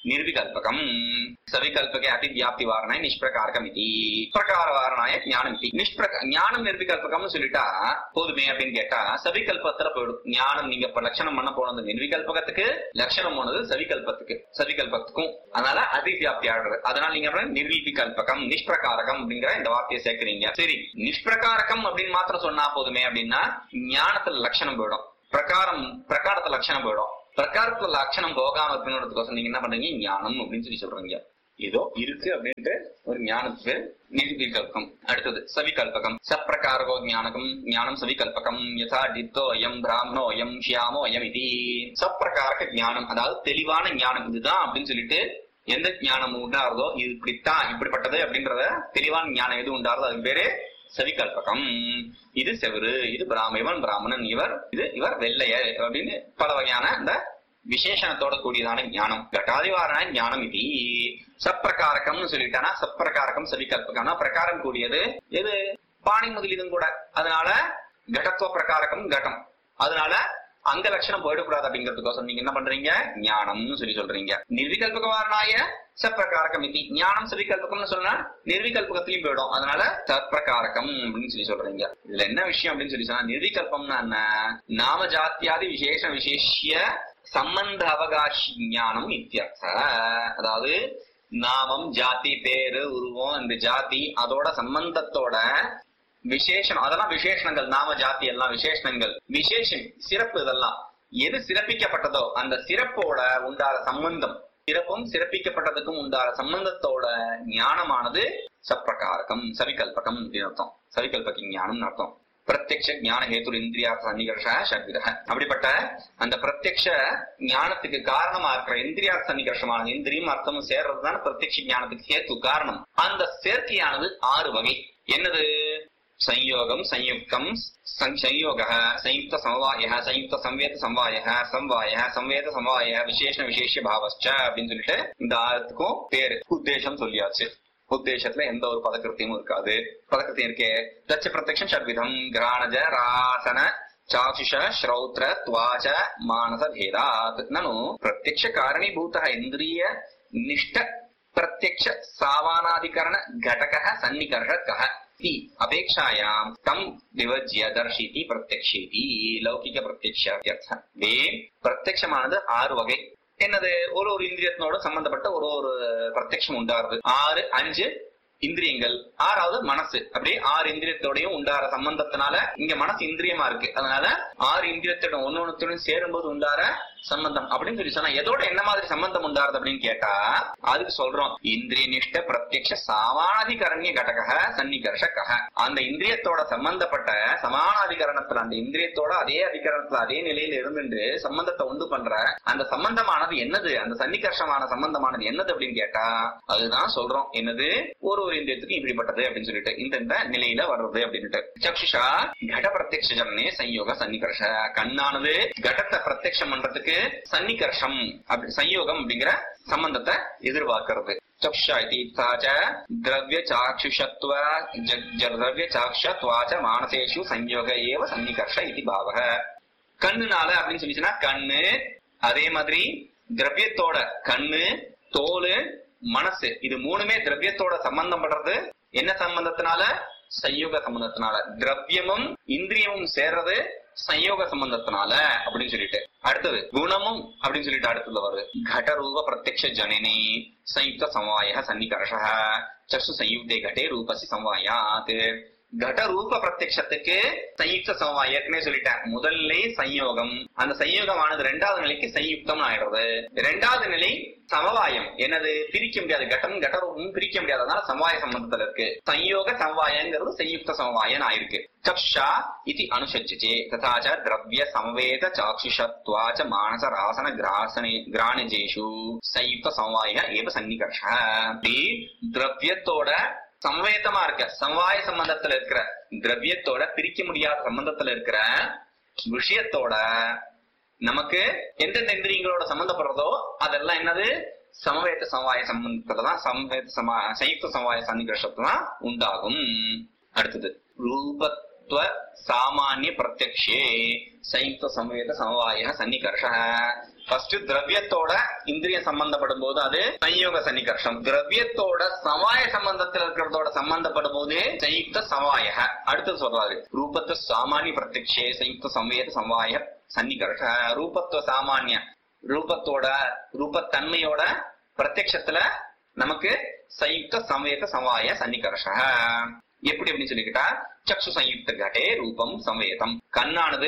निर्विकल्पकम् सविकल्पके अतिव्याप्ति वारणाय निष्प्रकारकम् इति प्रकार वारणाय ஞானம் इति ஞானம் நிர்விகல்பகம்னு சொல்லிட்டா போதுமே அப்படின்னு கேட்டா சவிகல்பத்துல போயிடும். ஞானம் நீங்க இப்ப லட்சணம் பண்ண போனது நிர்விகல்பகத்துக்கு, லட்சணம் போனது சவிகல்பத்துக்கும். அதனால அதிவியாப்தி ஆடுறது. அதனால நீங்க நிர்விகல்பகம் நிஷ்பிரகாரகம் அப்படிங்கிற இந்த வார்த்தையை சேர்க்கிறீங்க. சரி, நிஷ்பிரகாரகம் அப்படின்னு மாத்திரம் சொன்னா போதுமே அப்படின்னா ஞானத்துல லட்சணம் போயிடும், பிரகாரத்துல லட்சணம் போயிடும். பிரகாரத்துல லட்சணம் போகாம இருக்கணும்ன்றதுக்கோசம் நீங்க என்ன பண்றீங்க, ஞானம் அப்படின்னு சொல்லி சொல்றீங்க. ஏதோ இருக்கு அப்படின்ட்டு ஒரு ஞானத்துக்கு நிர்விகல்பகம். அடுத்தது சவிகல்பகம். சப்பிரகாரகோ ஞானம் சவிகல்பகம். யதா டித்தோ அயம் பிராமணோ அயம் ஷியாமோ அயம் இது. சப்பிரகாரக ஞானம், அதாவது தெளிவான ஞானம் இதுதான் அப்படின்னு சொல்லிட்டு எந்த ஞானம் உண்டாருதோ, இது இப்படித்தான் இப்படிப்பட்டது அப்படின்றத தெளிவான ஞானம் எது உண்டாருதோ அதுக்கு பேரு சவிகல்பகம். இது செவரு, இது இவன் பிராமணன், இவர் வெள்ளையர் அப்படின்னு பல வகையான இந்த விசேஷணத்தோட கூடியதான ஞானம். கட்டாதிவாரண ஞானம் இது சப்பிரகாரகம்னு சொல்லிட்டானா சப்பிரகாரகம் சவிகல்பகம்னா பிரகாரம் கூடியது எது, பாணி முதலிதும் கூட. அதனால கடத்துவ பிரகாரகம் கடம், அதனால அங்க லட்சணம் போயிடக்கூடாது அப்படிங்கிறதுக்கோசம் நீங்க என்ன பண்றீங்க, ஞானம்னு சொல்லி சொல்றீங்க. நிர்விகல்பக வாரணாய சப்பிரகாரகம் இது. ஞானம் சவிகல்பகம்னு சொன்னா நிர்விகல்பகத்திலையும் போயிடும், அதனால சப்பிரகாரகம் அப்படின்னு சொல்லி சொல்றீங்க. இதுல என்ன விஷயம் அப்படின்னு சொல்லி சொன்னா, நிர்விகல்பம்னா என்ன, நாம ஜாத்தியாதி விசேஷிய சம்பந்த அவகாசி ஞானம் இத்தியர்த்த. அதாவது நாமம், ஜாதி, பேரு, உருவம், இந்த ஜாதி அதோட சம்பந்தத்தோட விசேஷம், அதெல்லாம் விசேஷணங்கள். நாம ஜாதி எல்லாம் விசேஷணங்கள், விசேஷம் சிறப்பு. இதெல்லாம் எது சிறப்பிக்கப்பட்டதோ அந்த சிறப்போட உண்டான சம்பந்தம், சிறப்பும் சிறப்பிக்கப்பட்டதுக்கும் உண்டான சம்பந்தத்தோட ஞானமானது சப்பிரகாரகம் சவிகல்பகம் அப்படின்னு அர்த்தம். சவிகல்பக ஞானம் அர்த்தம். பிரத்யக்ஷ ஞான ஹேத்து இந்திரியார்த்த சன்னிகர்ஷ ஷட்விதஹ. அப்படிப்பட்ட அந்த பிரத்யக்ஷ ஞானத்துக்கு காரணமா இருக்கிற இந்திரியார்த்த சன்னிகர்ஷமான இந்திரியும் அர்த்தமும் சேர்றதுதான் பிரத்யக்ஷ ஞானத்துக்கு ஹேத்து காரணம். அந்த சேர்க்கையானது 6 வகை. என்னது, संयोगम संयुक्तम संयोग संयुक्त समवाय संयुक्त संवेद समवाय समवाय संवेद समवाय विशेषण विशेष भावश्च அப்படின்னு சொல்லிட்டு இந்த ஆயத்துக்கும் பேரு உத்தேசம் சொல்லியாச்சு. உத்தேசத்துல எந்த ஒரு பதக்கிருத்தியும் இருக்காது. பதக்கிருத்தியம் இருக்கே தச்ச பிரத்யக்ஷம் ஷட்விதம் கிராணஜ ராசன चाक्षुष श्रौत्र त्वाच मानस भेदात् ननु प्रत्यक्ष कारणीभूतः इंद्रिय निष्ठ प्रत्यक्ष सावानाधिकरण घटकः सन्निकर्षकः अपेक्षायां तम विभज्य दर्शिति प्रत्यक्षेति लौकिक प्रत्यक्षार्थ. वे प्रत्यक्षமானது 6 வகை. என்னது, ஒரு இந்திரியத்தோட சம்பந்தப்பட்ட ஒரு பிரத்யக்ஷம் உண்டாருது. 5 இந்திரியங்கள், 6வது மனசு. அப்படியே 6 இந்திரியத்தோடையும் உண்டார சம்பந்தத்தினால இங்க மனசு இந்திரியமா இருக்கு. அதனால 6 இந்திரியத்தோட ஒன்னொன்னுடன் சேரும்போது உண்டார சம்பந்தம் அப்படின்னு சொல்லி சொன்னா எதோட என்ன மாதிரி சம்பந்தம் உண்டாருது அப்படின்னு கேட்டா அதுக்கு சொல்றோம் இந்திரிய நிஷ்ட பிரத்யக்ஷ சமானாதிகரண்ய கடக சன்னிகர்ஷக. அந்த இந்திரியத்தோட சம்பந்தப்பட்ட சமானாதிகரணத்துல அந்த இந்திரியத்தோட அதே அதிகரணத்துல அதே நிலையில இருந்து சம்பந்தத்தை உண்டு பண்ற அந்த சம்பந்தமானது என்னது, அந்த சன்னிகர்ஷமான சம்பந்தமானது என்னது அப்படின்னு கேட்டா அதுதான் சொல்றோம். என்னது, ஒரு இந்திரியத்துக்கு இப்படிப்பட்டது அப்படின்னு சொல்லிட்டு இந்த நிலையில வர்றது அப்படின்ட்டு. சக்ஷுஷா கட பிரத்யக்ஷ ஜனனே சம்யோக சன்னிகர்ஷ. கண்ணானது கடத்தை பிரத்யக்ஷம் பண்றதுக்கு சன்னிகர்ஷம் சம்யோகம் அப்படிங்கிற சம்பந்தத்தை எதிர்பார்க்கிறது. चक्षुषा इति च द्रव्य चाक्षुषत्व द्रव्य चाक्षुषत्वाच मानसेषु संयोग एव सन्निकर्ष इति भावः. கண்ணுனால அப்படின்னு சொல்லிச்சுன்னா கண்ணு, அதே மாதிரி திரவியத்தோட கண்ணு, தோல், மனசு, இது 3மே திரவியத்தோட சம்பந்தம் படுறது. என்ன சம்பந்தத்தினால? சம்யோக சம்பந்தத்தினால. திரவியமும் இந்திரியமும் சேர்றது சம்யோக சம்பந்தத்தினால அப்படின்னு சொல்லிட்டு. அடுத்தது குணமும் அப்படின்னு சொல்லிட்டு அடுத்தது வருது கடரூப பிரத்யக்ஷ ஜனனி संयुक्त समवाय सन्निकर्ष चक्षु संयुक्ते घटे रूपसी समवायात. घट रूप பிரத்யக்ஷத்துக்கு संयुक्त समवाय ஏற்கனவே சொல்லிட்டேன். முதல் நிலை சம்யோகம், அந்த சம்யோகமானது 2வது நிலைக்கு संयुक्तம் ஆயிடுறது. 2வது நிலை சமவாயம். என்னது, பிரிக்க முடியாது. கட்டம் கடரூபமும் பிரிக்க முடியாது, அதனால சமவாய சம்பந்தத்துல இருக்கு. संयोग समवायங்கிறது संयुक्त समवायन ஆயிருக்கு. चक्षुषा इति अनुसज्जते तथा च द्रव्य समवेत चाक्षुषत्वाच मानस रासन ग्राणजेषु संयुक्त समवाय एव सन्निकर्षः. द्रव्यத்தோட சமவேதமா இருக்க சமவாய சம்பந்தத்துல இருக்கிற திரவியத்தோட பிரிக்க முடியாத சம்பந்தத்துல இருக்கிற விஷயத்தோட நமக்கு எந்தெந்த இந்திரியங்களோட சம்பந்தப்படுறதோ அதெல்லாம் என்னது, சமவேத சமவாய சம்பந்தத்துலதான் संयुक्त समवाय सन्निकर्षத்துதான் உண்டாகும். அடுத்தது ரூபத்வ சாமானிய பிரத்யக்ஷே संयुक्त समवेत समवाय सन्निकर्षः. ஃபர்ஸ்ட் திரவியத்தோட இந்திரிய சம்பந்தப்படும் போது அது சம்யோக சன்னிகர்ஷம். திரவியத்தோட சமாய சம்பந்தத்தில் இருக்கிறதோட சம்பந்தப்படும் போது சயுக்த சமாய. அடுத்து சொல்றாரு ரூபத்து சாமானிய பிரத்யக்ஷே சயுக்த சம்வேத சமாய சன்னிகர்ஷ. ரூபத்துவ சாமானிய ரூபத்தோட ரூபத்தன்மையோட பிரத்யக்ஷத்துல நமக்கு சயுக்த சம்வேத சமாய சன்னிகர்ஷ. எப்படி அப்படின்னு சொல்லிக்கிட்டா சக்ஷு சயுக்த கடே ரூபம் சம்வேதம். கண்ணானது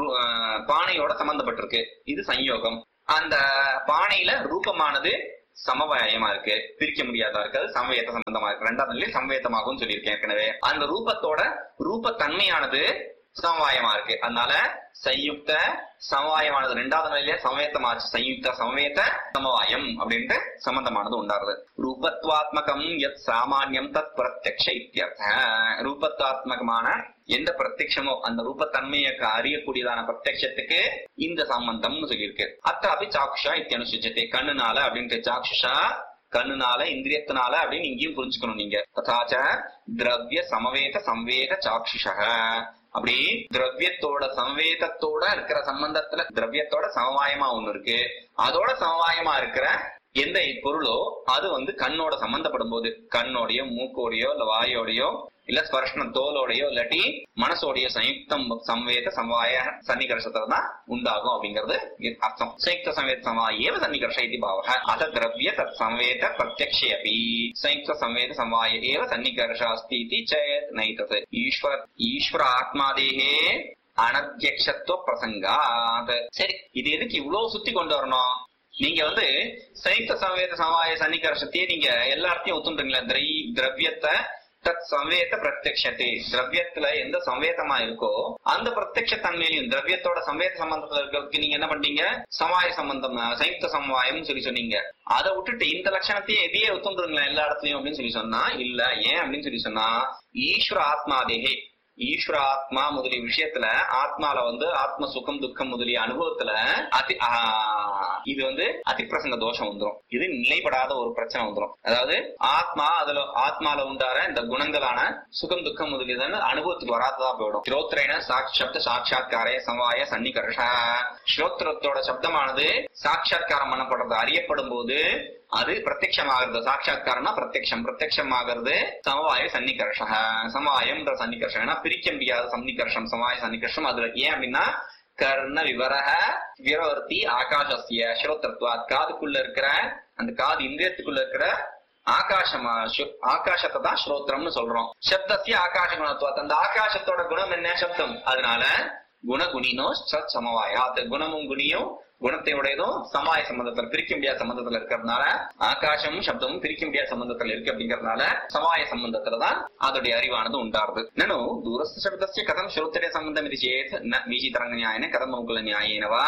பானையோட சம்பந்தப்பட்டிருக்கு, இது சம்யோகம். அந்த பானையில ரூபமானது சமவாயமா இருக்கு, பிரிக்க முடியாதா இருக்கு, அது சம்வேத சம்பந்தமா இருக்கு. ரெண்டாவது நிலையில் சம்வேதமாகவும் சொல்லியிருக்கேன் ஏற்கனவே. அந்த ரூபத்தோட ரூபத்தன்மையானது சமவாயமா இருக்கு. அதனால சயுக்த சமவாயமானது ரெண்டாவது நிலையில சமவேதமாச்சு. சயுக்த சமவேத சமவாயம் அப்படின்ட்டு சம்பந்தமானது உண்டாருது. ரூபத்வாத்மகம் யத் சாமானியம் தத் பிரத்யக்ஷ இத்யர்த்த. ரூபத்வாத்மகமான எந்த பிரத்யக்ஷமோ அந்த ரூபத்தன்மையை அறியக்கூடியதான பிரத்யக்ஷத்துக்கு இந்த சம்பந்தம் சொல்லியிருக்கு. அத்தாபி சாக்ஷா இத்தியனுசுஜத்தை. கண்ணுனால அப்படின்ட்டு சாக்ஷுஷா கண்ணுனால இந்திரியத்தினால அப்படின்னு இங்கேயும் புரிஞ்சுக்கணும் நீங்க. ததாச்ச திரவிய சமவேத சம்வேத சாக்ஷுஷ. அப்படி திரவியத்தோட சம்வேதத்தோட இருக்கிற சம்பந்தத்துல திரவியத்தோட சமவாயமா ஒண்ணு இருக்கு, அதோட சமவாயமா இருக்கிற எந்த பொருளோ அது கண்ணோட சம்பந்தப்படும் போது கண்ணோடையோ மூக்கோடையோ இல்ல வாயோடையோ இல்ல ஸ்பர்ஷன தோலோடையோ இல்லாட்டி மனசோடைய சயுக்தம் சம்வேத சமவாய சன்னிகர்ஷத்துல தான் உண்டாகும் அப்படிங்கிறது அர்த்தம். சயுக்த சம்வேத சமவாயேவ சன்னிகர்ஷ இதி பாவக. அத திரவிய தத் சம்வேத பிரத்யக்ஷே அபி சயுக்த சம்வேத சமவாய ஏவ சன்னிகர்ஷ அஸ்தி இதி சேத் நைதத். ஈஸ்வர ஆத்மாதேஹே அனத்யக்ஷத்துவ பிரசங்காத். சரி, இது எதுக்கு இவ்வளவு சுத்தி கொண்டு வரணும்? நீங்க சயுக்த சம்வேத சமவாய சன்னிகர்ஷத்தையே நீங்க எல்லா இடத்தையும் ஒத்துன்றீங்களா? திரவியத்தை தத் சம்வேத பிரத்யக்ஷத்தை. திரவியத்துல எந்த சம்வேதமா இருக்கோ அந்த பிரத்யக்ஷ தன்மையிலையும் திரவியத்தோட சம்வேத சம்பந்தத்துல இருக்கிறதுக்கு நீங்க என்ன பண்றீங்க? சமாய சம்பந்தம் சயுக்த சமவாயம் சொல்லி சொன்னீங்க. அதை விட்டுட்டு இந்த லட்சணத்தையே எதையே ஒத்துன்றீங்களா எல்லா இடத்துலயும் அப்படின்னு சொல்லி சொன்னா இல்ல. ஏன் அப்படின்னு சொல்லி சொன்னா ஈஸ்வர ஆத்மாதேகே ஈஸ்வர ஆத்மா முதலிய விஷயத்துல ஆத்மால ஆத்ம சுகம் துக்கம் முதலிய அனுபவத்துல இது அதிப்பிரசங்க தோஷம் வந்துடும். இது நிலைப்படாத ஒரு பிரச்சனை வந்துடும். அதாவது ஆத்மால உண்டார இந்த குணங்களான சுகம் துக்கம் முதலியதான அனுபவத்துக்கு வராததா போயிடும். ஸ்ரோத்ரேன சப்த சாட்சாத்காரே சமவாய சன்னிகர்ஷ. ஸ்ரோத்திரத்தோட சப்தமானது சாட்சாத்காரம் பண்ணப்படுறது அறியப்படும் போது அது பிரத்யக்ஷமாகிறது. சாட்சாத்காரம்னா பிரத்யக்ஷம், பிரத்யக்ஷமாகிறது சமவாய சன்னிகர்ஷ. சமவாயம் சன்னிகர்ஷம் பிரிக்க முடியாத சன்னிகர்ஷம் சமவாய சன்னிகர்ஷம். அதுல ஏன் அப்படின்னா கர்ண விவரக விரவர்த்தி ஆகாசிய ஸ்ரோத்ரத்வா. காதுக்குள்ள இருக்கிற அந்த காது இந்திரியத்துக்குள்ள இருக்கிற ஆகாசத்தை தான் ஸ்ரோத்திரம்னு சொல்றோம். சப்தத்திய ஆகாச குணத்துவா. அந்த ஆகாசத்தோட குணம் என்ன? சப்தம். அதனால குணகுணினோ சத் சமவாயா. குணமும் குணியும் குணத்தை உடையதும் சமாய சம்பந்தத்துல பிரிக்க முடியாத சம்பந்தத்துல இருக்கிறதுனால ஆகாசமும் சப்தமும் பிரிக்க முடியாத சம்பந்தத்துல இருக்கு. அப்படிங்கறதுனால சமாய சம்பந்தத்துலதான் அதோடைய அறிவானது உண்டாருது. நானு தூரஸ்த சப்தஸ்ய கதம் ஸ்ரோத்திர சம்பந்தம் இது சேத் வீசிதரங்க நியாயன கதம் மௌகல நியாயேனவா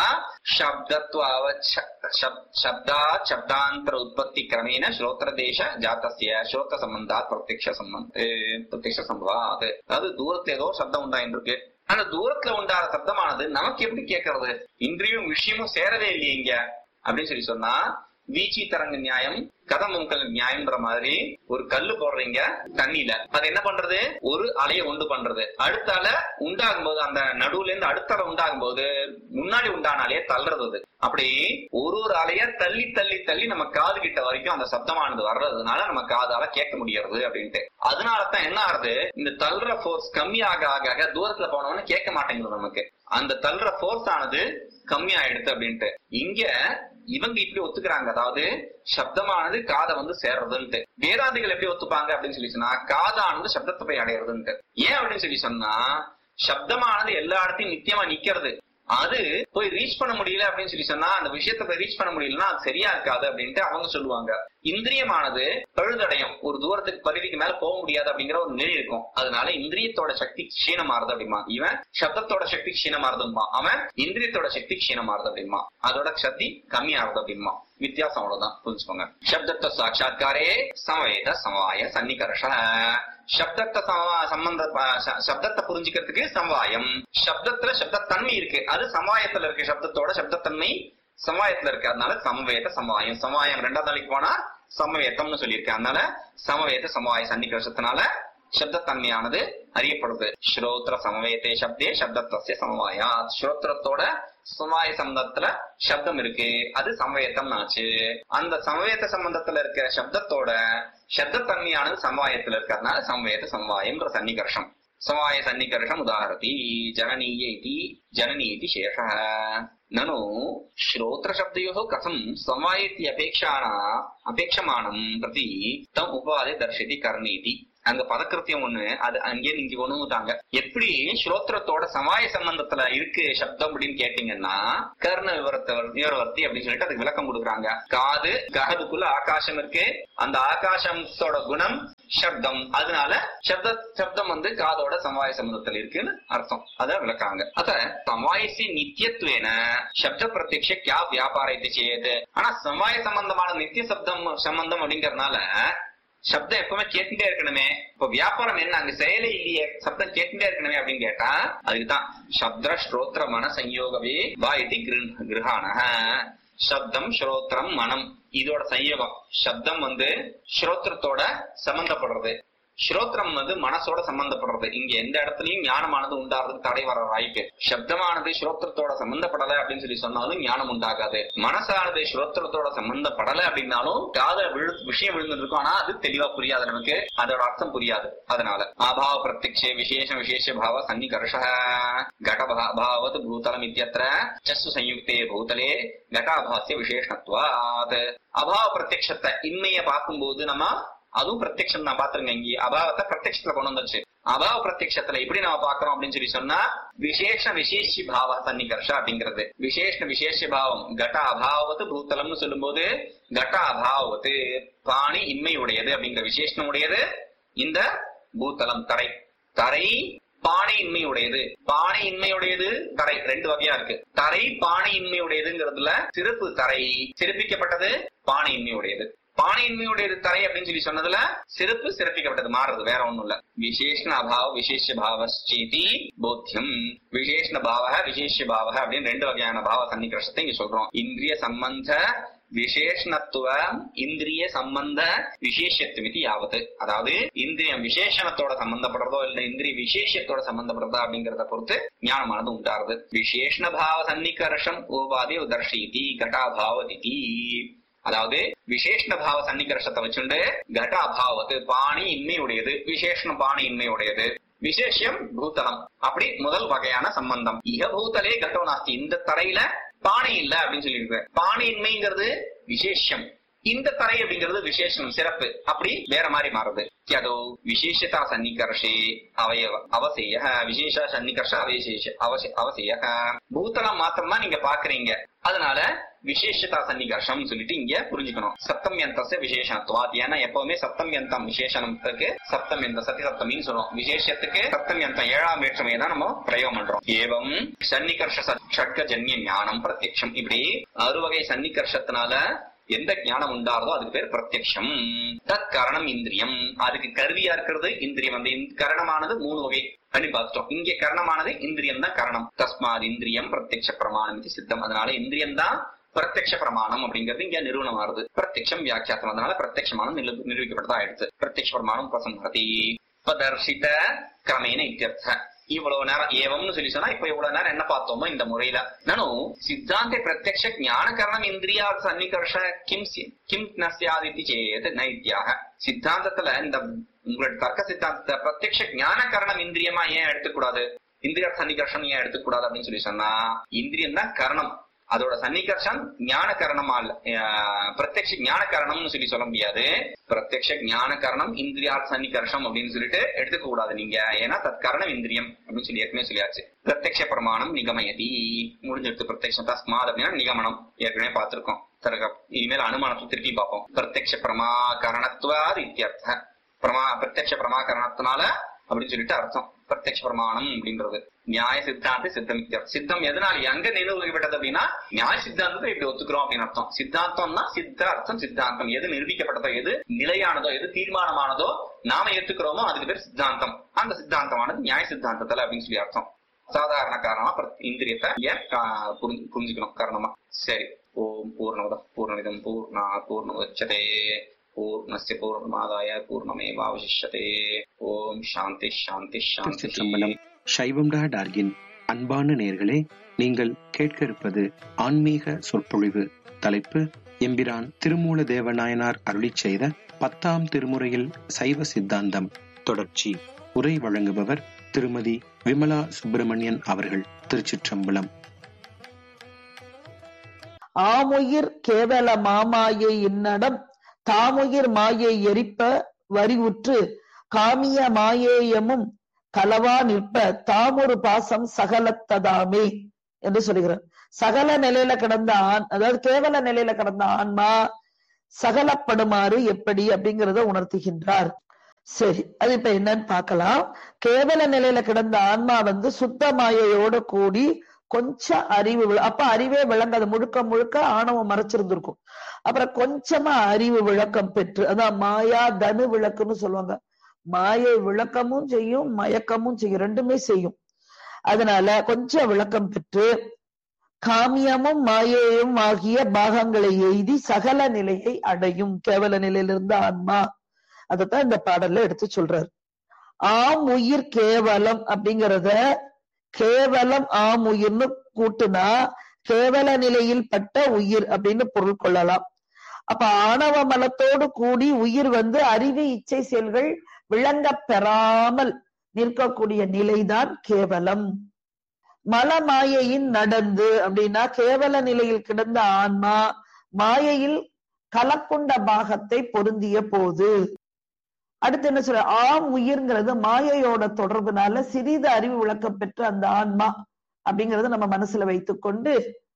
சப்தாத் சப்தாந்தர உற்பத்தி கிரமேண ஸ்ரோத்திர தேச ஜாத்தஸ்ய ஸ்ரோத்த சம்பந்தாத் பிரத்யக்ஷ சம்பவாத். அதாவது தூரத்துல ஏதோ சப்தம் உண்டாயிருக்கு. அந்த தூரத்துல உண்டான சப்தமானது நமக்கு எப்படி கேட்கறது? இன்றியும் விஷயமும் சேரவே இல்லையே இங்க அப்படின்னு சொல்லி சொன்னா வீச்சி தரங்க நியாயம் கதம் உங்கள் நியாயம்ன்ற மாதிரி ஒரு கல்லு போடுறீங்க தண்ணியில, அது என்ன பண்றது? ஒரு அலையை உண்டு பண்றது. அடுத்த அலை உண்டாகும் போது அந்த நடுவுல இருந்து அடுத்த அலை உண்டாகும் போது முன்னாடி உண்டான அலையை தள்ளுறது. அப்படி ஒரு அலைய தள்ளி தள்ளி தள்ளி நம்ம காது கிட்ட வரைக்கும் அந்த சப்தமானது வர்றதுனால நம்ம காதால கேட்க முடியறது அப்படின்ட்டு. அதனாலதான் என்ன ஆகுது? இந்த தள்ளுற போர்ஸ் கம்மியாக ஆக தூரத்துல போனவன்னு கேட்க மாட்டேங்குது நமக்கு. அந்த தள்ளுற போர்ஸ் ஆனது கம்மியாயிடுது அப்படின்ட்டு. இங்க இவங்க இப்படி ஒத்துக்கிறாங்க. அதாவது சப்தமானது காதை சேர்றதுன்ட்டு. வேதாந்திகள் எப்படி ஒத்துப்பாங்க அப்படின்னு சொல்லி சொன்னா காதானது சப்தத்தை போய் அடையிறதுன்ட்டு. ஏன் அப்படின்னு சொல்லி சொன்னா சப்தமானது எல்லா இடத்தையும் நித்தியமா நிக்கிறது. அது போய் ரீச் பண்ண முடியல அப்படின்னு சொல்லி சொன்னா அந்த விஷயத்த போய் ரீச் பண்ண முடியலன்னா அது சரியா இருக்காது அப்படின்ட்டு அவங்க சொல்லுவாங்க. இந்திரியமானது பழுதடையும், ஒரு தூரத்துக்கு பரிதிக்கு மேல போக முடியாது அப்படிங்கிற ஒரு நிலை இருக்கும். அதனால இந்திரியத்தோட சக்தி க்ஷீணமாறுது அப்படிமா. இவன் சப்தத்தோட சக்தி க்ஷீணமாறுதுமா, அவன் இந்திரியத்தோட சக்தி க்ஷீணமாறுது அப்படிமா. அதோட சக்தி கம்மியாகுது அப்படிமா. வித்தியாசம் அவ்வளவுதான், புரிஞ்சுக்கோங்க. சப்தத்த சாட்சாத்காரே சமவேத சமவாய சன்னிகர்ஷ. சப்தத்தை சப்தத்தை புரிஞ்சுக்கிறதுக்கு சமவாயம். சப்தத்துல சப்தத்தன்மை இருக்கு, அது சமவாயத்துல இருக்கு. சப்தத்தோட சப்தத்தன்மை சமவாயத்துல இருக்கு. அதனால சமவேத சமவாயம். சமவாயம் ரெண்டாவது நாளைக்கு போனா சமவேதம்னு சொல்லியிருக்கேன். அதனால சமவேத சமவாய சன்னிகர்ஷத்தினால சப்தத்தன்மையானது அறியப்படுது. ஸ்ரோத்ர சமவேதே சப்தே சப்தத்தஸ்ய சமவாயா. ஸ்ரோத்திரத்தோட சமவாய சம்பந்தத்துல சப்தம் இருக்கு, அது சமவேத்தம் ஆச்சு. அந்த சமவேத சம்பந்தத்துல இருக்கிற சப்தத்தோட சப்தத்தன்மையானது சமவாயத்துல இருக்கிறதுனால சமவேத சமவாயம்ன்ற சன்னிகர்ஷம். சமவாய சன்னிகர்ஷம் உதாரணி ஜனனீதி சேஷ. நனு ஸ்ரோத்ர சப்தயோः கதம் சமவாயத்தி அபேட்சமானம் பிரதி தம் உபாதே தர்ஷதி கர்ணீதி. அங்க பதக்கிருத்தியம் ஒண்ணு, அது அங்கே நீங்க ஒண்ணுட்டாங்க. எப்படி ஸ்ரோத்திரத்தோட சமவாய சம்பந்தத்துல இருக்கு சப்தம் அப்படின்னு கேட்டீங்கன்னா கர்ண விவரவர்த்தி அப்படின்னு சொல்லிட்டு அதுக்கு விளக்கம் கொடுக்குறாங்க. காதுக்குள்ள ஆகாசம் இருக்கு, அந்த ஆகாசத்தோட குணம் சப்தம், அதனால சப்தம் வந்து காதோட சமவாய சம்பந்தத்துல இருக்குன்னு அர்த்தம். அத விளக்காங்க. அத சமவாயசி நித்தியத்துவேன சப்த பிரத்யக்ஷ கியா வியாபாரத்தை செய்யுது. ஆனா சமவாய சம்பந்தமான நித்திய சம்பந்தம் அப்படிங்கறதுனால சப்தம் எப்பவுமே கேட்டுட்டே இருக்கணுமே. இப்ப வியாபாரம் என்ன, அங்க செயலே இல்லையே, சப்தம் கேட்டுட்டே இருக்கணுமே அப்படின்னு கேட்டா அதுக்குதான் சப்த ஸ்ரோத்ர மன சம்யோகவே வா இது கிரகான. சப்தம் ஸ்ரோத்திரம் மனம் இதோட சம்யோகம். சப்தம் வந்து ஸ்ரோத்திரத்தோட சம்பந்தப்படுறது, ஸ்ரோத்திரம் வந்து மனசோட சம்பந்தப்படுறது. இங்க எந்த இடத்துலயும் ஞானமானது உண்டாகிறதுக்கு தடை வர வாய்ப்பு. சப்தமானது ஸ்ரோத்திரத்தோட சம்பந்தப்படலை அப்படின்னு சொல்லி சொன்னாலும் ஞானம் உண்டாகாது. மனசானது ஸ்ரோத்திரத்தோட சம்பந்தப்படலை அப்படின்னாலும் காத விஷயம் விழுந்துருக்கும், ஆனா அது தெளிவா புரியாது, நமக்கு அதோட அர்த்தம் புரியாது. அதனால அபாவ பிரத்யக்ஷே விசேஷ பாவ சன்னிகர்ஷ கடபாவத் பூதலம் இத்தியத்ர சஸ்ஸு சயுக்தே பூதலே கடாபாஸ்ய விசேஷணத்வாத். அபாவ பிரத்யக்ஷத்தை இன்மைய பார்க்கும்போது நம்ம அதுவும் பிரத்யக்ஷம் தான் பாத்துருங்க. இங்கே அபாவத்தை பிரத்யக்ஷத்துல கொண்டு வந்துச்சு. அபாவ பிரத்யக்ஷத்துல எப்படி நம்ம பாக்குறோம் அப்படின்னு சொல்லி சொன்னா விசேஷ பாவ சன்னிகர்ஷ அப்படிங்கிறது. விசேஷ பாவம் கட அபாவத்து பூத்தலம்னு சொல்லும் போது கட அபாவத்து பாணி இன்மை உடையது அப்படிங்கிற விசேஷம் உடையது இந்த பூத்தலம் தரை. தரை பாணி இன்மை உடையது, பாணி இன்மையுடையது தரை ரெண்டு வகையா இருக்கு. தரை பாணி இன்மை உடையதுங்கிறதுல சிறப்பு தரை சிறப்பிக்கப்பட்டது பாணி இன்மை உடையது. பாணியின்மையுடைய தரை அப்படின்னு சொல்லி சொன்னதுல சிறப்பு சிறப்பிக்கப்பட்டது, மாறுறது வேற ஒண்ணும் இல்ல. விசேஷண அபாவ விசேஷ பாவஸ்சேதி போத்தியம். விசேஷண பாவ விசேஷ பாவ அப்படின்னு ரெண்டு வகையான பாவ சன்னிகர்ஷத்தை இங்க சொல்றோம். இந்திரிய சம்பந்த விசேஷணத்துவ இந்திரிய சம்பந்த விசேஷத்துவம் யாவது. அதாவது இந்திரியம் விசேஷணத்தோட சம்பந்தப்படுறதோ இல்ல இந்திரிய விசேஷத்தோட சம்பந்தப்படுறதா அப்படிங்கறத பொறுத்து ஞானமானது உண்டாருது. விசேஷண பாவ சன்னிகர்ஷம் ஓபாதி தர்ஷயதி கடாபாவதி. அதாவது விசேஷண பாவ சன்னிகர்ஷத்தை வச்சுண்டு கட அபாவத்து பாணி இன்மையுடையது, விசேஷண பாணி இன்மையுடையது, விசேஷம் பூத்தலம் அப்படி முதல் வகையான சம்பந்தம். இக பூத்தலே கட்டோ நாஸ்தி. இந்த தரையில பாணி இல்ல அப்படின்னு சொல்லியிருக்கு. பாணி இன்மைங்கிறது விசேஷம், இந்த தரை அப்படிங்கிறது விசேஷம் சிறப்பு, அப்படி வேற மாதிரி மாறுது. அதோ விசேஷதா சன்னிகர்ஷே அவசேய விசேஷ சன்னிகர்ஷ அவசேய. பூத்தலம் மாத்திரமா நீங்க பாக்குறீங்க, அதனால விசேஷதா சன்னிகர்ஷம் சொல்லிட்டு இங்க புரிஞ்சுக்கணும். சப்தம் யந்தச விசேஷத்துவாத். ஏன்னா எப்பவுமே சப்தம் யந்தம் விசேஷனத்துக்கு சப்தம் யந்த சத்தி சப்தமின்னு சொல்லுவோம். விசேஷத்துக்கு சப்தம் யந்தம் ஏழாம் வேற்றுமையை தான் நம்ம பிரயோகம் பண்றோம். ஏவம் சன்னிகர்ஷ ஷட்கஜன்ய ஞானம் பிரத்யக்ஷம். இப்படி அறுவகை சன்னிகர்ஷத்தினால எந்த ஞானம் உண்டாரதோ அதுக்கு பேர் பிரத்யக்ஷம். தத் கரணம் இந்திரியம். அதுக்கு கருவியா இருக்கிறது இந்திரியம். அந்த கரணமானது மூணு வகை பண்ணி பார்த்துட்டோம். இங்க கரணமானது இந்திரியம் தான் கரணம். தஸ்மாத் இந்திரியம் பிரத்யக்ஷ பிரமாணம் இது சித்தம். அதனால இந்திரியம் தான் பிரத்யக்ஷ பிரமாணம் அப்படிங்கிறது இங்க நிறுவனம் ஆறுது. பிரத்யக்ஷம் வியாக்கியாத்தம். அதனால பிரத்யக்ஷமானம் நிரூபிக்கப்பட்டதா ஆயிடுச்சு. பிரத்யக்ஷ பிரமாணம் உபசம்ஹரதி பதர்ஷித கிரமேன இத்தியர்த்த. இவ்வளவு நேரம் ஏவம்னு சொல்லி சொன்னா இப்ப இவ்வளவு நேரம் என்ன பார்த்தோமோ இந்த முறையில நானும் சித்தாந்த பிரத்யக்ஷ ஞான கரணம் இந்திரியா சன்னிகர்ஷ கிம் நஸ்யாதித்தி சேத் நைத்தியாக. சித்தாந்தத்துல இந்த உங்களோட தர்க்க சித்தாந்தத்தை பிரத்யக்ஷ ஞான கரணம் இந்திரியமா ஏன் எடுத்துக்கூடாது, இந்திரிய சன்னிகர்ஷம் ஏன் எடுத்துக்கூடாது அப்படின்னு சொல்லி சொன்னா இந்திரியம் தான் கரணம், அதோட சன்னிகர்ஷம் ஞான கரணமா இல்ல. பிரத்யக்ஷ ஞான கரணம்னு சொல்லி சொல்ல முடியாது. பிரத்யக்ஷ ஞான கரணம் இந்திரியா சன்னிகர்ஷம் அப்படின்னு சொல்லிட்டு எடுத்துக்க கூடாது நீங்க. ஏன்னா தற்கரணம் இந்திரியம் அப்படின்னு சொல்லி ஏற்கனவே சொல்லியாச்சு. பிரத்யக்ஷ பிரமாணம் நிகமயதி முடிஞ்சிருத்து. பிரத்யக்ஷம் தஸ்மாத் அப்படின்னா நிகமனம் ஏற்கனவே பார்த்திருக்கோம். இனிமேல் அனுமானத்தை திருப்பி பார்ப்போம். பிரத்யக்ஷ பிரமாகரணத்துவாது இத்தியர்த்த. பிரத்யக்ஷ பிரமாகரணத்தினால அப்படின்னு சொல்லிட்டு அர்த்தம். பிரத்யக்ஷ பிரமாணம் அப்படின்றது நியாய சித்தாந்த சித்தம். சித்தம் எதனால எங்க நிரூபிக்கப்பட்டது அப்படின்னா நியாய சித்தாந்தத்தை இப்படி ஒத்துக்கிறோம் அப்படின்னு அர்த்தம். சித்தாந்தம்னா சித்த அர்த்தம் சித்தாந்தம். எது நிரூபிக்கப்பட்டதோ எது நிலையானதோ எது தீர்மானமானதோ நாம ஏத்துக்கிறோமோ அதுக்கு பேர் சித்தாந்தம். அந்த சித்தாந்தமானது நியாய சித்தாந்தத்துல அப்படின்னு சொல்லி அர்த்தம். சாதாரண காரணமா இந்திரியத்தை புரிஞ்சுக்கணும் காரணமா. சரி. ஓம் பூர்ணமத பூர்ணமிதம் பூர்ணாத் பூர்ணமுதச்யதே பூர்ணஸ்ய பூர்ணமாதாய பூர்ணமேவாவசிஷ்யதே. ஓம் சாந்தி சாந்தி சாந்தி. சைவம்.org அன்பான நேயர்களே, நீங்கள் கேட்க இருப்பது ஆன்மீக சொற்பொழிவு. தலைப்பு எம்பிரான் திருமூல தேவநாயனார் அருளிச் செய்த 10ஆம் திருமுறையில் சைவ சித்தாந்தம் தொடர்ச்சி. உரை வழங்குபவர் திருமதி விமலா சுப்பிரமணியன் அவர்கள். திருச்சிற்றம்பலம். ஆமுயிர் கேவல மாமாயை இன்னடம் தாமுயிர் மாயை எரிப்ப வரிவுற்று காமிய மாயேயமும் கலவா நிற்ப தாமொரு பாசம் சகலத்ததாமே என்று சொல்லுகிறார். சகல நிலையில கிடந்த அதாவது கேவல நிலையில கிடந்த ஆன்மா சகலப்படுமாறு எப்படி அப்படிங்கிறத உணர்த்துகின்றார். சரி, அது இப்ப என்னன்னு பார்க்கலாம். கேவல நிலையில கிடந்த ஆன்மா சுத்த மாயையோட கூடி கொஞ்சம் அறிவு, அப்ப அறிவே விளங்காது, முழுக்க முழுக்க ஆணவம் மறைச்சிருந்திருக்கும். அப்புறம் கொஞ்சமா அறிவு விளக்கம் பெற்று, அதான் மாயா தனு விளக்குன்னு சொல்லுவாங்க. மாயை விளக்கமும் செய்யும், மயக்கமும் செய்யும், ரெண்டுமே செய்யும். அதனால கொஞ்சம் விளக்கம் பெற்று காமியமும் மாயையும் ஆகிய பாகங்களை எய்தி சகல நிலையை அடையும் கேவல நிலையிலிருந்து ஆன்மா. அதத்தான் இந்த பாடல்ல எடுத்து சொல்றாரு. ஆம் உயிர் கேவலம் அப்படிங்கிறத கேவலம் ஆம் உயிர்னு கூட்டுனா கேவல நிலையில் பட்ட உயிர் அப்படின்னு பொருள் கொள்ளலாம். அப்ப ஆணவ மலத்தோடு கூடி உயிர் அறிவு இச்சை செயல்கள் விளங்க பெறாமல் நிற்கக்கூடிய நிலைதான் கேவலம். மல மாயையின் நடந்து அப்படின்னா கேவல நிலையில் கிடந்த ஆன்மா மாயையில் கலக்குண்ட பாகத்தை பொருந்திய போது. அடுத்து என்ன சொல்ற, ஆம் உயிர்ங்கிறது மாயையோட தொடர்புனால சிறிது அறிவு விளக்கம் பெற்ற அந்த ஆன்மா அப்படிங்கறத நம்ம மனசுல வைத்துக்கொண்டு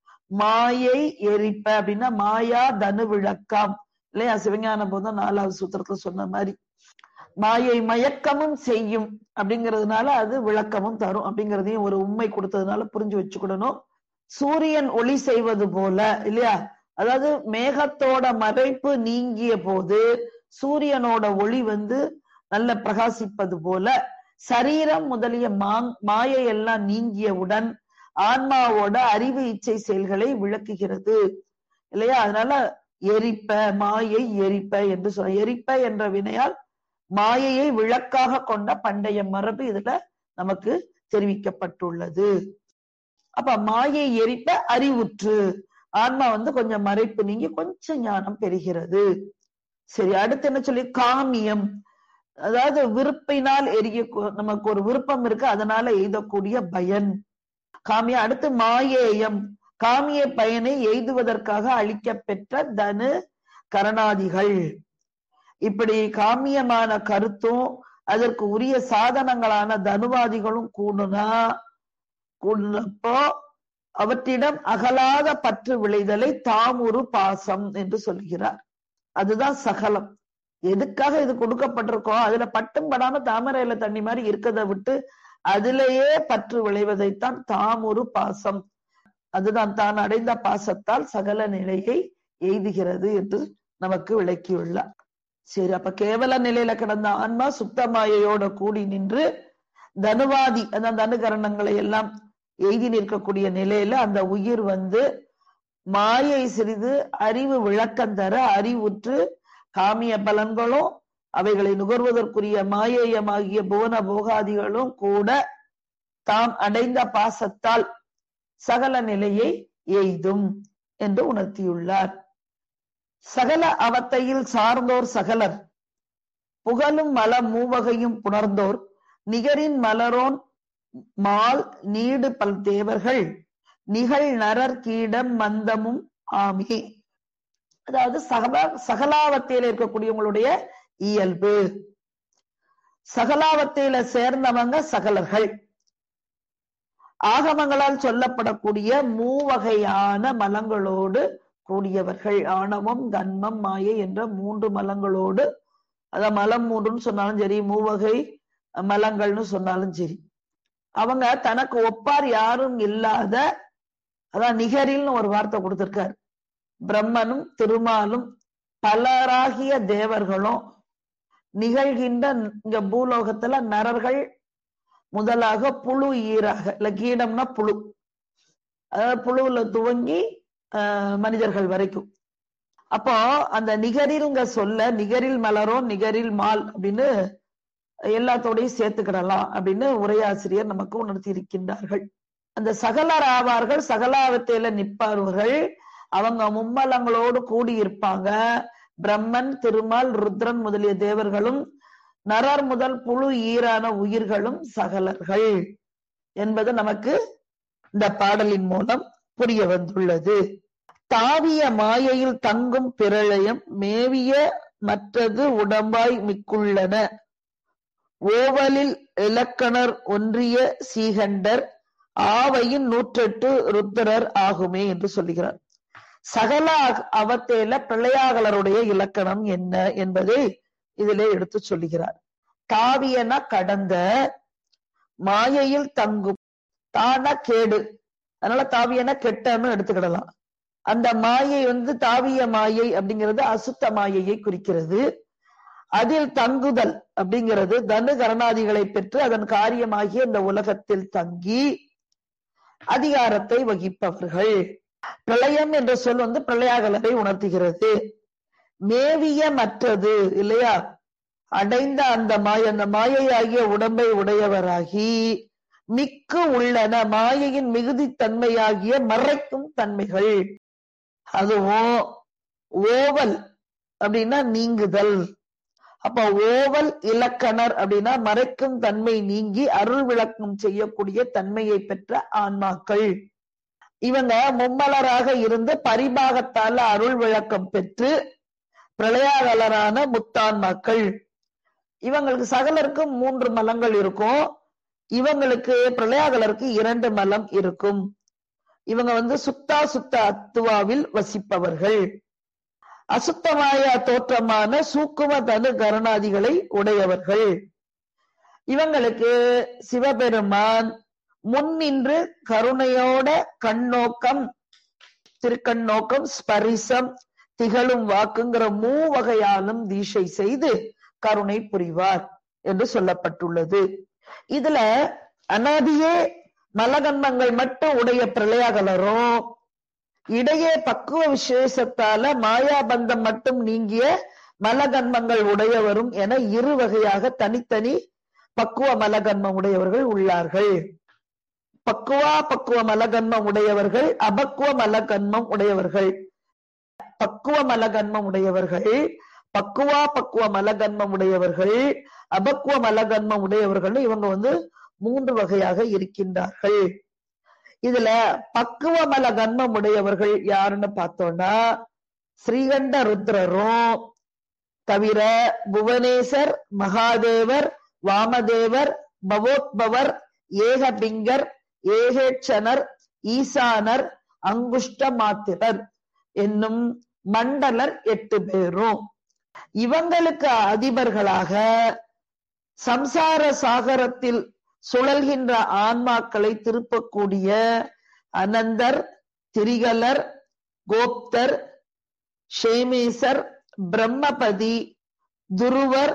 மாயை எரிப்ப அப்படின்னா மாயா தனு விளக்கம் இல்லையா, சிவஞான போதம் 4வது சூத்திரத்துல சொன்ன மாதிரி மாயை மயக்கமும் செய்யும் அப்படிங்கிறதுனால அது விளக்கமும் தரும் அப்படிங்கிறதையும் ஒரு உண்மை கொடுத்ததுனால புரிஞ்சு வச்சுக்கிடணும். சூரியன் ஒளி செய்வது போல இல்லையா, அதாவது மேகத்தோட மறைப்பு நீங்கிய போது சூரியனோட ஒளி நல்ல பிரகாசிப்பது போல சரீரம் முதலிய மாயை எல்லாம் நீங்கியவுடன் ஆன்மாவோட அறிவு இச்சை செயல்களை விளக்குகிறது இல்லையா. அதனால எரிப்ப மாயை எரிப்ப என்று சொல்ல, எரிப்ப என்ற வினையால் மாயையை விளக்காக கொண்ட பண்டைய மரபு இதுல நமக்கு தெரிவிக்கப்பட்டுள்ளது. அப்ப மாயை எரிப்ப அறிவுற்று ஆன்மா கொஞ்சம் மறைப்பு நீங்கி கொஞ்சம் ஞானம் பெறுகிறது. சரி, அடுத்து என்ன சொல்லி, காமியம் அதாவது விருப்பினால் எரிய, நமக்கு ஒரு விருப்பம் இருக்கு அதனால எய்தக்கூடிய பயன் காமியம். அடுத்து மாயேயம் காமிய பயனை எய்துவதற்காக அளிக்க பெற்ற தனு கரணாதிகள். இப்படி காமியமான கருத்தும் அதற்கு உரிய சாதனங்களான தனுவாதிகளும் கூடுனப்போ அவற்றிடம் அகலாத பற்று விளைதலை தாமுரு பாசம் என்று சொல்கிறார். அதுதான் சகலம். எதுக்காக இது கொடுக்கப்பட்டிருக்கோ அதுல பட்டும் படாம தாமரையில தண்ணி மாதிரி இருக்கதை விட்டு அதிலேயே பற்று விளைவதைத்தான் தாமுரு பாசம். அதுதான் தான் அடைந்த பாசத்தால் சகல நிலையை எய்துகிறது என்று நமக்கு விளக்கியுள்ளார். சரி, அப்ப கேவல நிலையில கிடந்த ஆன்மா சுத்தமாயையோட கூடி நின்று தனுவாதி அதான் தனுகரணங்களை எல்லாம் எய்தி நிற்கக்கூடிய நிலையில அந்த உயிர் மாயை சிறிது அறிவு விளக்கம் தர அறிவுற்று காமிய பலன்களும் அவைகளை நுகர்வதற்குரிய மாயேயமாகிய புவன போகாதிகளும் கூட தாம் அடைந்த பாசத்தால் சகல நிலையை எய்தும் என்று உணர்த்தியுள்ளார். சகல அவத்தையில் சார்ந்தோர் சகலர் புகழும் மலம் மூவகையும் புணர்ந்தோர் நிகரின் மலரோன் மால் நீடு பல் தேவர்கள் நிகழ் நரர் கீடம் மந்தமும் ஆமே. அதாவது சகலாவத்தையில இருக்கக்கூடியவங்களுடைய இயல்பு. சகலாவத்தையில சேர்ந்தவங்க சகலர்கள். ஆகமங்களால் சொல்லப்படக்கூடிய மூவகையான மலங்களோடு கூடியவர்கள். ஆணவம் கன்மம் மாயை என்ற 3 மலங்களோடு, அத மலம் 3ன்னு சொன்னாலும் சரி, மூவகை மலங்கள்னு சொன்னாலும் சரி, அவங்க தனக்கு ஒப்பார் யாரும் இல்லாத, அதான் நிகரில்னு ஒரு வார்த்தை கொடுத்திருக்காரு. பிரம்மனும் திருமாலும் பலராகிய தேவர்களும் நிகழ்கின்ற இங்க பூலோகத்துல நரர்கள் முதலாக புழு ஈராக, இல்ல கீடம்னா புழு, அதாவது புழுவுல துவங்கி மனிதர்கள் வரைக்கும். அப்போ அந்த நிகரில்ங்க சொல்ல நிகரில் மலரும் நிகரில் மால் அப்படின்னு எல்லாத்தோடையும் சேர்த்துக்கிடலாம் அப்படின்னு உரையாசிரியர் நமக்கு உணர்த்தி இருக்கின்றார்கள். அந்த சகலர் ஆவார்கள், சகலாவத்தையில நிற்பார்கள். அவங்க மும்மலங்களோடு கூடியிருப்பாங்க. பிரம்மன், திருமால், ருத்ரன் முதலிய தேவர்களும் நரர் முதல் புழு ஈரான உயிர்களும் சகலர்கள் என்பது நமக்கு இந்த பாடலின் மூலம் புரிய வந்துள்ளது. தாவிய மாயையில் தங்கும் பிரளயம் மேவிய மற்றது உடம்பாய் மிக்குள்ளன ஓவலில் இலக்கணர் ஒன்றிய சீகண்டர் ஆவையின் 108 ருத்ரர் ஆகுமே என்று சொல்லுகிறார். சகல அவத்தேல பிரளயாகலருடைய இலக்கணம் என்ன என்பதை இதிலே எடுத்து சொல்லுகிறார். தாவியன கடந்த, மாயையில் தங்கும், தான கேடு, அதனால தாவியன கெட்டன்னு எடுத்துக்கிடலாம். அந்த மாயை தாவிய மாயை அப்படிங்கிறது அசுத்த மாயையை குறிக்கிறது. அதில் தங்குதல் அப்படிங்கிறது தனு கரணாதிகளை பெற்று அதன் காரியமாகிய இந்த உலகத்தில் தங்கி அதிகாரத்தை வகிப்பவர்கள். பிரளயம் என்ற சொல் பிரளயாகலரை உணர்த்துகிறது. மேவிய மற்றது இல்லையா, அடைந்த அந்த மாயை ஆகிய உடம்பை உடையவராகி மிக்கு உள்ளன மாயையின் மிகுதித்தன்மையாகிய மறைக்கும் தன்மைகள். அதுவும் ஓவல் அப்படின்னா நீங்குதல். அப்ப ஓவல் இலக்கணர் அப்படின்னா மறைக்கும் தன்மை நீங்கி அருள் விளக்கம் செய்யக்கூடிய தன்மையை பெற்ற ஆன்மாக்கள். இவங்க மும்மலராக இருந்து பரிபாகத்தால அருள் விளக்கம் பெற்று பிரளயாகலரான முத்தான்மாக்கள். இவங்களுக்கு சகலருக்கு 3 மலங்கள் இருக்கும். இவங்களுக்கு பிரளயாகலருக்கு 2 மலம் இருக்கும். இவங்க சுத்தா சுத்த அத்துவாவில் வசிப்பவர்கள். அசுத்தமாய தோற்றமான சூக்கும தனு கரணாதிகளை உடையவர்கள். இவங்களுக்கு சிவபெருமான் முன்னின்று கருணையோட கண்ணோக்கம், திருக்கண்ணோக்கம், ஸ்பரிசம், திகழும் வாக்குங்கிற 3 வகையாலும் தீட்சை செய்து கருணை புரிவார் என்று சொல்லப்பட்டுள்ளது. இதுல அனாதியே மலகன்மங்கள் மட்டும் உடைய பிரளயாகலரும் இடையே பக்குவ விசேஷத்தால மாயாபந்தம் மட்டும் நீங்கிய மலகன்மங்கள் உடையவரும் என 2 வகையாக தனித்தனி பக்குவ மலகன்மம் உடையவர்கள் உள்ளார்கள். பக்குவ மலகன்மம் உடையவர்கள், அபக்குவ மலகன்மம் உடையவர்கள். பக்குவ மலகன்மம் உடையவர்கள், பக்குவ மலகன்மம் உடையவர்கள், அபக்குவ மலகன்மம் உடையவர்கள். இவங்க 3 வகையாக இருக்கின்றார்கள். இதுல பக்குவ மல கன்மம் உடையவர்கள் யாருன்னு பார்த்தோம்னா ஸ்ரீகண்ட ருத்ரரும் தவிர புவனேசர், மகாதேவர், வாமதேவர், பவோத்பவர், ஏகபிங்கர், ஏகேட்சனர், ஈசானர், அங்குஷ்ட மாத்திரர் என்னும் மண்டலர் 8 பேரும். இவங்களுக்கு அதிபர்களாக சம்சார சாகரத்தில் சுழல்கின்ற ஆன்மாக்களை திருப்பக்கூடிய அனந்தர், திரிகலர், கோப்தர், ஷேமேசர், பிரம்மபதி, துருவர்,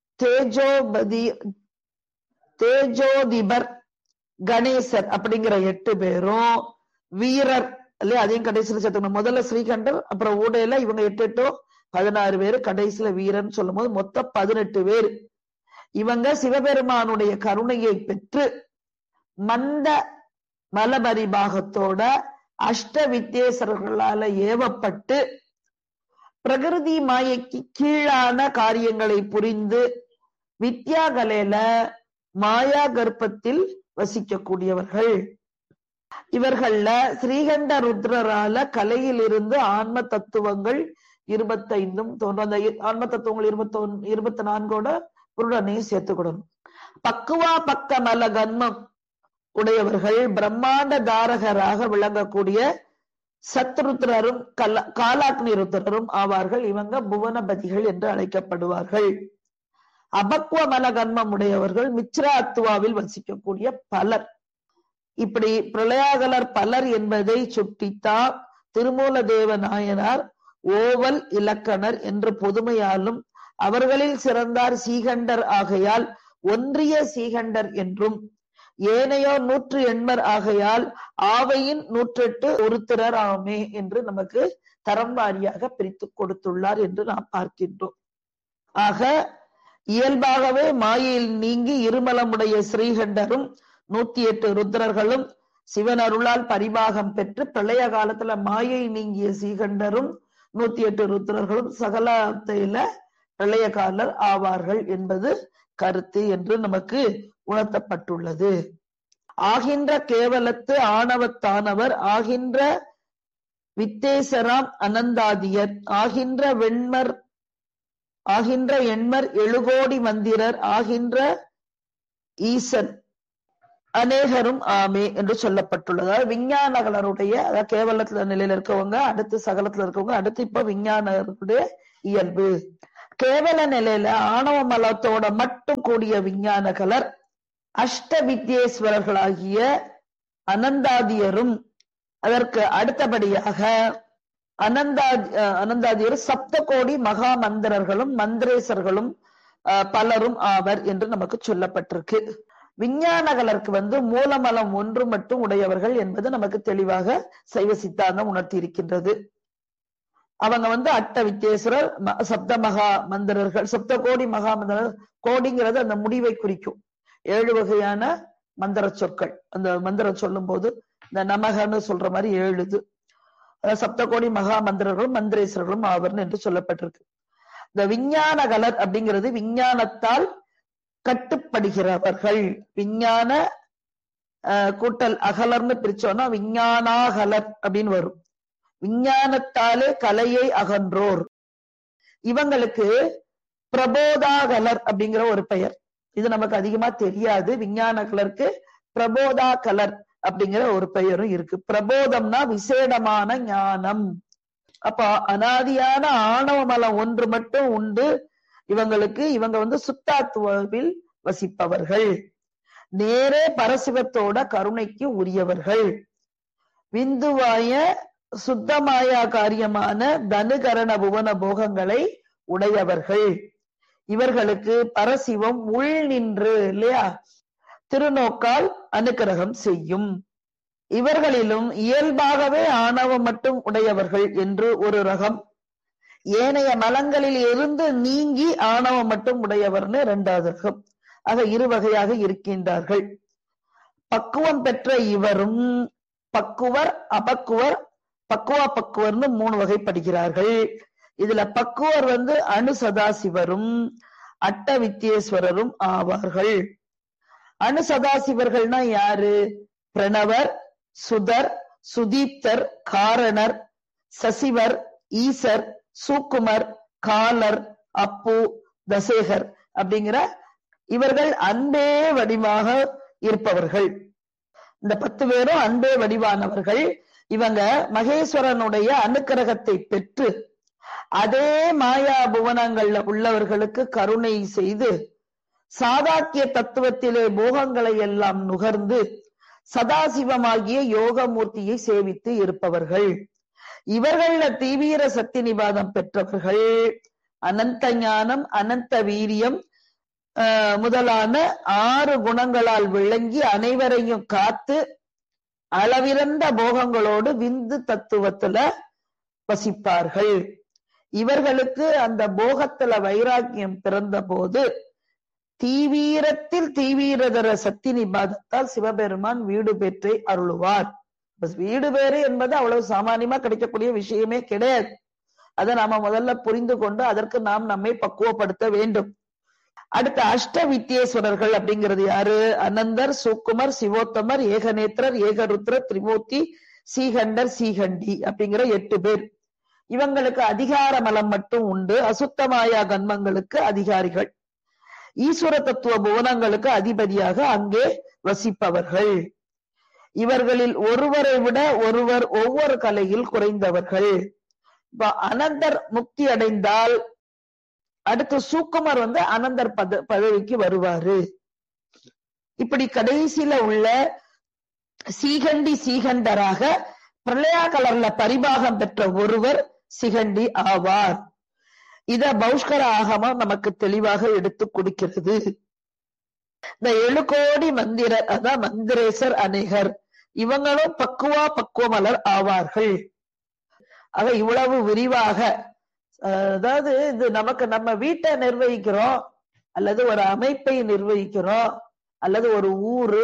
தேஜோதிபர், கணேசர் அப்படிங்கிற 8 பேரும் வீரர் இல்லையா. அதையும் கடைசியில சேர்த்துக்கணும். முதல்ல ஸ்ரீகண்டர், அப்புறம் ஊடையில இவங்க 8 16 பேரு, கடைசியில வீரன் சொல்லும் போது மொத்தம் 18 பேர். இவங்க சிவபெருமானுடைய கருணையை பெற்று மந்த மலபரிபாகத்தோட அஷ்ட வித்தேசர்களால ஏவப்பட்டு பிரகிருதி மாயைக்கு கீழான காரியங்களை புரிந்து வித்யாகலையில மாயா கர்ப்பத்தில் வசிக்கக்கூடியவர்கள். இவர்கள்ல ஸ்ரீகண்ட ருத்ரரால கலையில் இருந்து ஆன்ம தத்துவங்கள் 25 தோன்றும். அந்த ஆன்ம தத்துவங்கள் 24ஓட புருடனையும் சேர்த்துக்கிடணும். பக்க மல கன்மம் உடையவர்கள் பிரம்மாண்ட தாரகராக விளங்கக்கூடிய சத்ருத்ரரும் காலாக்னி ருத்ரரும் ஆவார்கள். இவங்க புவனபதிகள் என்று அழைக்கப்படுவார்கள். அபக்குவ மல கன்மம் உடையவர்கள் மிச்ரா அத்துவாவில் வசிக்கக்கூடிய பலர். இப்படி பிரளயாகலர் பலர் என்பதை சுட்டித்தான் திருமூல தேவ நாயனார் ஓவல் இலக்கணர் என்று பொதுமையாலும் அவர்களில் சிறந்தார் சீகண்டர் ஆகையால் ஒன்றிய சீகண்டர் என்றும் ஏனையோ 180 ஆகையால் ஆவையின் 108 ஒருத்திரர் ஆமே என்று நமக்கு தரம் வாரியாக பிரித்து கொடுத்துள்ளார் என்று நாம் பார்க்கின்றோம். ஆக இயல்பாகவே மாயையில் நீங்கி இருமலமுடைய ஸ்ரீகண்டரும் 108 ருத்ரர்களும் சிவன் அருளால் பரிபாகம் பெற்று பிரளய காலத்துல மாயை நீங்கிய சீகண்டரும் 108 ருத்ரர்களும் சகலத்தையில பிரளயகாலர் ஆவார்கள் என்பது கருத்து என்று நமக்கு உணர்த்தப்பட்டுள்ளது. ஆகின்ற கேவலத்து ஆணவத்தானவர் ஆகின்ற வித்தேசராம் அனந்தாதியர் ஆகின்ற எண்மர் 7 கோடி மந்திரர் ஆகின்ற ஈசன் அநேகரும் ஆமே என்று சொல்லப்பட்டுள்ளது. விஞ்ஞானகளுடைய அதாவது கேவலத்துல நிலையில இருக்கவங்க, அடுத்து சகலத்துல இருக்கவங்க, அடுத்து இப்ப விஞ்ஞானருடைய இயல்பு. கேவல நிலையில ஆணவ மலத்தோட மட்டும் கூடிய விஞ்ஞானகலர் அஷ்ட வித்யேஸ்வரர்களாகிய அனந்தாதியரும், அதற்கு அடுத்தபடியாக அனந்தாதியர் சப்த கோடி மகா மந்திரர்களும் மந்திரேசர்களும் பலரும் ஆவர் என்று நமக்கு சொல்லப்பட்டிருக்கு. விஞ்ஞானகலருக்கு மூலமலம் ஒன்று மட்டும் உடையவர்கள் என்பது நமக்கு தெளிவாக சைவ சித்தாந்தம் உணர்த்தி இருக்கின்றது. அவங்க அட்ட வித்தேஸ்வரர், சப்த மகா மந்திரர்கள், சப்த கோடி மகா மந்திரர். கோடிங்கிறது அந்த முடிவை குறிக்கும். 7 வகையான மந்திர சொற்கள். அந்த மந்திரம் சொல்லும் போது இந்த நமகன்னு சொல்ற மாதிரி 7 இது. சப்த கோடி மகா மந்திரர்களும் மந்திரேஸ்வரர்களும் ஆவர்னு என்று சொல்லப்பட்டிருக்கு. இந்த விஞ்ஞானகலர் அப்படிங்கிறது விஞ்ஞானத்தால் கட்டுப்படுகிறவர்கள். விஞ்ஞான கூட்டல் அகலர்னு பிரிச்சோம்னா விஞ்ஞானாகலர் அப்படின்னு வரும். விஞ்ஞானத்தாலே கலையை அகன்றோர். இவங்களுக்கு பிரபோதாகலர் அப்படிங்கிற ஒரு பெயர். இது நமக்கு அதிகமா தெரியாது. விஞ்ஞானகலருக்கு பிரபோதாகலர் அப்படிங்கிற ஒரு பெயரும் இருக்கு. பிரபோதம்னா விசேடமான ஞானம். அப்ப அனாதியான ஆணவ மலம் ஒன்று மட்டும் உண்டு இவங்களுக்கு. இவங்க சுத்தாத்துவில் வசிப்பவர்கள். நேரே பரசிவத்தோட கருணைக்கு உரியவர்கள். விந்துவாய சுத்தமாயா காரியமான தனுகரண புவன போகங்களை உடையவர்கள். இவர்களுக்கு பரசிவம் உள் நின்று இல்லையா திருநோக்கால் அனுக்கிரகம் செய்யும். இவர்களிலும் இயல்பாகவே ஆணவம் மட்டும் உடையவர்கள் என்று ஒரு ரகம், ஏனைய மலங்களில் இருந்து நீங்கி ஆணவம் மட்டும் உடையவர்னு 2வது ரகம். ஆக 2 வகையாக இருக்கின்றார்கள். பக்குவம் பெற்ற இவரும் பக்குவர் அபக்குவர் பக்குவர்னு 3 வகைப்படுகிறார்கள். இதுல பக்குவர் அணு சதாசிவரும் அட்ட வித்யேஸ்வரரும் ஆவார்கள். அணு சதாசிவர்கள்னா யாரு? பிரணவர், சுதர், சுதீப்தர், காரணர், சசிவர், ஈசர், சூக்குமர், காலர், அப்பு, தசேகர் அப்படிங்கிற இவர்கள் அன்பே வடிவாக இருப்பவர்கள். இந்த 10 பேரும் அன்பே வடிவானவர்கள். இவங்க மகேஸ்வரனுடைய அனுக்கிரகத்தை பெற்று அதே மாயா புவனங்கள்ல உள்ளவர்களுக்கு கருணை செய்து சாதாக்கிய தத்துவத்திலே போகங்களை எல்லாம் நுகர்ந்து சதாசிவமாகிய யோகமூர்த்தியை சேவித்து இருப்பவர்கள். இவர்கள தீவிர சக்தி நிபாதம் பெற்றவர்கள். அனந்த ஞானம், அனந்த வீரியம் முதலான 6 குணங்களால் விளங்கி அனைவரையும் காத்து அளவிறந்த போகங்களோடு விந்து தத்துவத்துல வசிப்பார்கள். இவர்களுக்கு அந்த போகத்துல வைராக்கியம் பிறந்த போது தீவீரத்தில் தீவீரதர சக்தி நிபாதத்தால் சிவபெருமான் வீடு பெற்றை அருளுவார். வீடு பேறு என்பது அவ்வளவு சாமானியமா கிடைக்கக்கூடிய விஷயமே கிடையாது. அதை நாம முதல்ல புரிந்து கொண்டு அதற்கு நாம் நம்மை பக்குவப்படுத்த வேண்டும். அடுத்த அஷ்ட வித்யேஸ்வரர்கள் அப்படிங்கிறது யாரு? அனந்தர், சூக்குமர், சிவோத்தமர், ஏகநேத்திரர், ஏகருத்ரர், திரிமூர்த்தி, சீகண்டர், சீகண்டி அப்படிங்கிற 8 பேர். இவங்களுக்கு அதிகார மலம் மட்டும் உண்டு. அசுத்தமாயா கன்மங்களுக்கு அதிகாரிகள். ஈஸ்வர தத்துவ புவனங்களுக்கு அதிபதியாக அங்கே வசிப்பவர்கள். இவர்களில் ஒருவரை விட ஒருவர் ஒவ்வொரு கலையில் குறைந்தவர்கள். இப்ப அனந்தர் முக்தி அடைந்தால் அடுத்து சூக்குமர் அனந்தர் பதவிக்கு வருவாரு. இப்படி கடைசியில உள்ள சீகண்டி சீகண்டராக பிரளயா கலர்ல பரிபாகம் பெற்ற ஒருவர் சிகண்டி ஆவார். இத பௌஷ்கர ஆகமம் நமக்கு தெளிவாக எடுத்து கொடுக்கிறது. இந்த 7 கோடி மந்திரர் அதான் மந்திரேசர் அநேகர். இவங்களும் பக்குவமலர் ஆவார்கள். ஆக இவ்வளவு விரிவாக, அதாவது இது நமக்கு நம்ம வீட்டை நிர்வகிக்கிறோம் அல்லது ஒரு அமைப்பை நிர்வகிக்கிறோம் அல்லது ஒரு ஊரு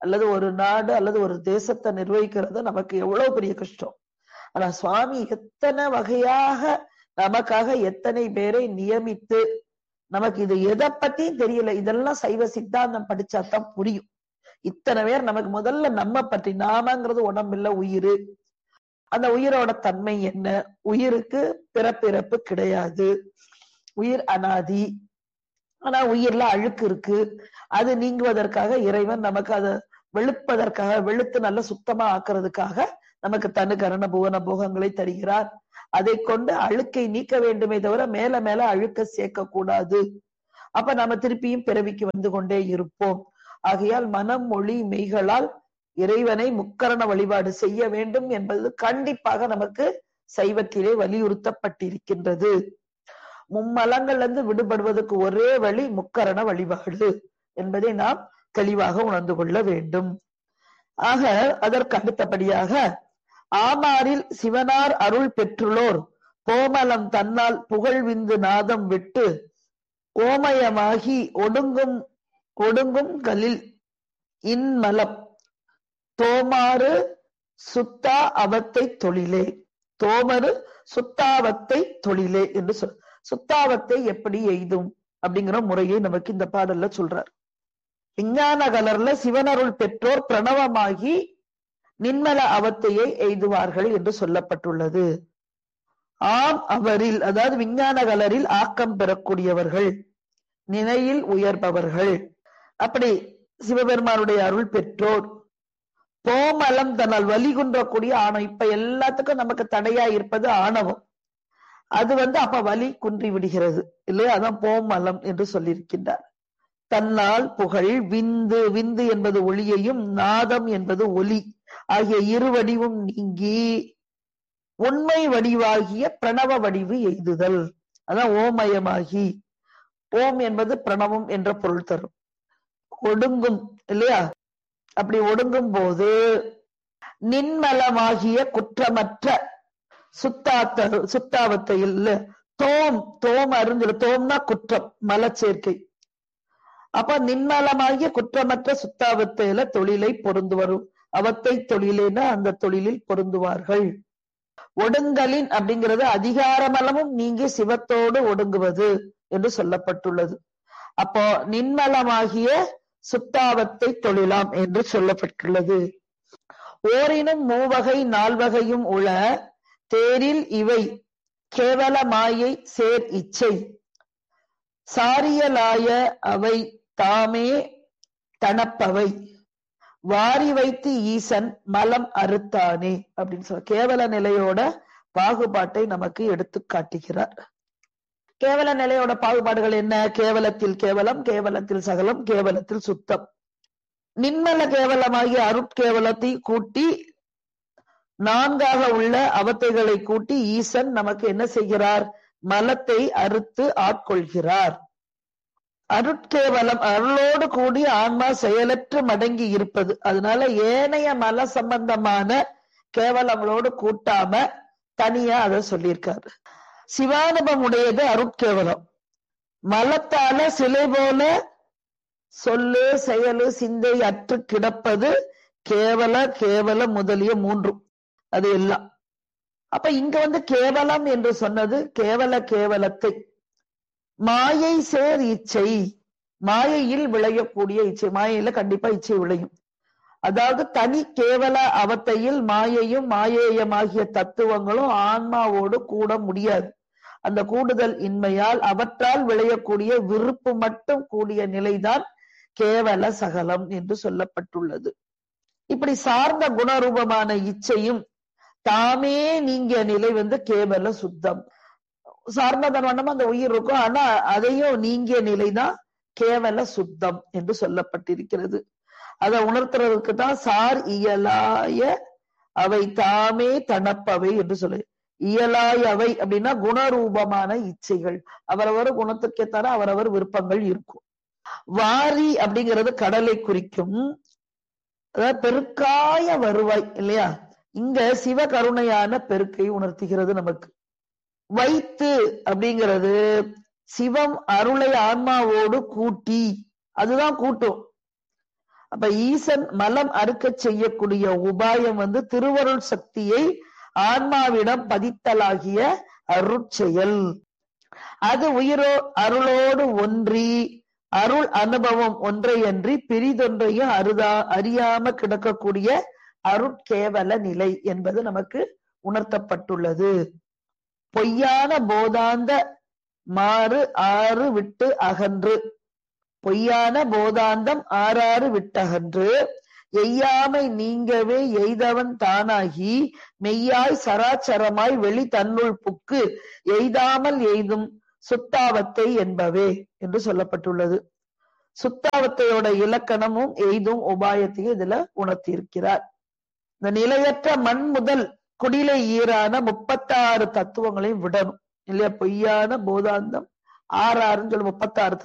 அல்லது ஒரு நாடு அல்லது ஒரு தேசத்தை நிர்வகிக்கிறது நமக்கு எவ்வளவு பெரிய கஷ்டம். ஆனா சுவாமி எத்தனை வகையாக நமக்காக எத்தனை பேரை நியமித்து, நமக்கு இது எதை பத்தியும் தெரியல, இதெல்லாம் சைவ சித்தாந்தம் படிச்சாதான் புரியும். இத்தனை பேர் நமக்கு முதல்ல நம்ம பற்றி, நாமங்கிறது உடம்பில்ல உயிர், அந்த உயிரோட தன்மை என்ன, உயிருக்கு பிறப்பிறப்பு கிடையாது, உயிர் அனாதி, ஆனா உயிர்ல அழுக்கு இருக்கு, அது நீங்குவதற்காக இறைவன் நமக்கு அதை வெளுப்பதற்காக, வெளுத்து நல்லா சுத்தமா ஆக்குறதுக்காக நமக்கு தனு கரண புவன போகங்களை தருகிறார். அதை கொண்டு அழுக்கை நீக்க வேண்டுமே தவிர மேல மேல அழுக்க சேர்க்க கூடாது. அப்ப நம்ம திருப்பியும் பிறவிக்கு வந்து கொண்டே இருப்போம். ஆகையால் மனம் மொழி மெய்களால் இறைவனை முக்கரண வழிபாடு செய்ய வேண்டும் என்பது கண்டிப்பாக நமக்கு சைவத்திலே வலியுறுத்தப்பட்டிருக்கின்றது. மும்மலங்கள்ல இருந்து விடுபடுவதற்கு ஒரே வழி முக்கரண வழிபாடு என்பதை நாம் தெளிவாக உணர்ந்து கொள்ள வேண்டும். ஆக அதற்கு அடுத்தபடியாக ஆமாரில் சிவனார் அருள் பெற்றுள்ளோர் கோமலம் தன்னால் புகழ்விந்து நாதம் விட்டு கோமயமாகி ஒடுங்கும் கலில் இன்மலம் தோமாறு சுத்தா அவத்தை தொழிலே, தோமரு சுத்தாவத்தை தொழிலே என்று சொல். சுத்தாவத்தை எப்படி எய்தும் அப்படிங்கிற முறையை நமக்கு இந்த பாடல்ல சொல்றார். விஞ்ஞான கலர்ல சிவனருள் பெற்றோர் பிரணவமாகி நின்மல அவத்தையை எய்துவார்கள் என்று சொல்லப்பட்டுள்ளது. ஆம் அவரில், அதாவது விஞ்ஞான கலரில் ஆக்கம் பெறக்கூடியவர்கள், நிலையில் உயர்பவர்கள், அப்படி சிவபெருமானுடைய அருள் பெற்றோர் போமலம் தன்னால் வலிகுன்றக்கூடிய ஆணவம். இப்ப எல்லாத்துக்கும் நமக்கு தடையா இருப்பது ஆணவம். அது அப்ப வலி குன்றி விடுகிறது இல்லையா? அதான் போமலம் என்று சொல்லியிருக்கின்றார். தன்னால் புகழ் விந்து, விந்து என்பது ஒளியையும் நாதம் என்பது ஒலி ஆகிய இரு வடிவும் நீங்கி உண்மை வடிவாகிய பிரணவ வடிவு எய்துதல். அதான் ஓமயமாகி, ஓம் என்பது பிரணவம் என்ற பொருள் தரும். ஒடுங்கும் இல்லையா? அப்படி ஒடுங்கும் போது நின்மலமாகிய குற்றமற்ற சுத்தாவத்தையில் தோம் அருந்துல, தோம்னா குற்றம், மலச்சேர்க்கை. அப்ப நின்மலமாகிய குற்றமற்ற சுத்தாவத்தையில தொழிலை பொருந்து வரும். அவத்தை தொழிலேனா அந்த தொழிலில் பொருந்துவார்கள். ஒடுங்கலின் அப்படிங்கிறது அதிகாரமலமும் நீங்கி சிவத்தோடு ஒடுங்குவது என்று சொல்லப்பட்டுள்ளது. அப்போ நின்மலமாகிய சுத்தாவத்தை தொழிலாம் என்று சொல்லப்பட்டுள்ளது. ஓரினும் மூவகை நால்வகையும் உள தேரில் இவை கேவல மாயை சேர் இச்சை சாரியலாய அவை தாமே தனப்பவை வாரி வைத்து ஈசன் மலம் அறுத்தானே அப்படின்னு சொல்ல கேவல நிலையோட பாகுபாட்டை நமக்கு எடுத்து காட்டுகிறார். கேவல நிலையோட பாகுபாடுகள் என்ன? கேவலத்தில் கேவலம், கேவலத்தில் சகலம், கேவலத்தில் சுத்தம். நின்மல கேவலமாகிய அருட்கேவலத்தை கூட்டி நான்காக உள்ள அவத்தைகளை கூட்டி ஈசன் நமக்கு என்ன செய்கிறார்? மலத்தை அறுத்து ஆட்கொள்கிறார். அருட்கேவலம் அருளோடு கூடிய ஆன்மா செயலற்று மடங்கி இருப்பது. அதனால ஏனைய மல சம்பந்தமான கேவலங்களோடு கூட்டாம தனியா அதை சொல்லியிருக்காரு. சிவானுபம் உடையது அருட்கேவலம். மலத்தால சிலை போல சொல்லு செயலு சிந்தை அற்று கிடப்பது கேவல முதலிய மூன்றும், அது எல்லாம். அப்ப இங்க கேவலம் என்று சொன்னது கேவலத்தை, மாயை சேர் இச்சை, மாயையில் விளையக்கூடிய இச்சை. மாயையில கண்டிப்பா இச்சை விளையும். அதாவது தனி கேவல அவத்தையில் மாயையும் மாயேயமாகிய தத்துவங்களும் ஆன்மாவோடு கூட முடியாது. அந்த கூடுதல் இன்மையால் அவற்றால் விளையக்கூடிய விருப்பு மட்டும் கூடிய நிலைதான் கேவல சகலம் என்று சொல்லப்பட்டுள்ளது. இப்படி சார்ந்த குணரூபமான இச்சையும் தாமே நீங்கிய நிலை கேவல சுத்தம். சார்ந்ததன் வண்ணமா அந்த உயிர் இருக்கும், ஆனா அதையும் நீங்கிய நிலைதான் கேவல சுத்தம் என்று சொல்லப்பட்டிருக்கிறது. அதை உணர்த்துறதுக்கு தான் சார் இயலாய அவை தாமே தனப்பவை என்று சொல்லு. இயலாய அவை அப்படின்னா குணரூபமான இச்சைகள், அவரவர் குணத்துக்கேத்தார அவரவர் விருப்பங்கள் இருக்கும். வாரி அப்படிங்கிறது கடலை குறிக்கும், அதாவது பெருக்காய வருவாய் இல்லையா? இங்க சிவகருணையான பெருக்கை உணர்த்துகிறது நமக்கு. வைத்து அப்படிங்கிறது சிவம் அருளை ஆன்மாவோடு கூட்டி, அதுதான் கூட்டும். அப்ப ஈசன் மலம் அறுக்க செய்யக்கூடிய உபாயம் திருவருள் சக்தியை ஆன்மாவிடம் பதித்தலாகிய அருட்செயல். அது அருளோடு ஒன்றி அருள் அனுபவம் ஒன்றையன்றி பிரிதொன்றையும் அறியாம கிடக்கக்கூடிய அருட்கேவல நிலை என்பது நமக்கு உணர்த்தப்பட்டுள்ளது. பொய்யான போதாந்த மாறு ஆறு விட்டு அகன்று, பொய்யான போதாந்தம் ஆறாறு விட்டகன்று, எய்யாமை நீங்கவே எய்தவன் தானாகி மெய்யாய் சராச்சரமாய் வெளி தன்னுள் புக்கு எய்தாமல் எய்தும் சுத்தாவத்தை என்பவே என்று சொல்லப்பட்டுள்ளது. சுத்தாவத்தையோட இலக்கணமும் எய்தும் உபாயத்தையும் இதுல உணர்த்தியிருக்கிறார். இந்த நிலையற்ற மண் முதல் குடிலை ஈரான 36 தத்துவங்களையும் விடணும் இல்லையா? பொய்யான போதாந்தம் 6 சொல்லி 36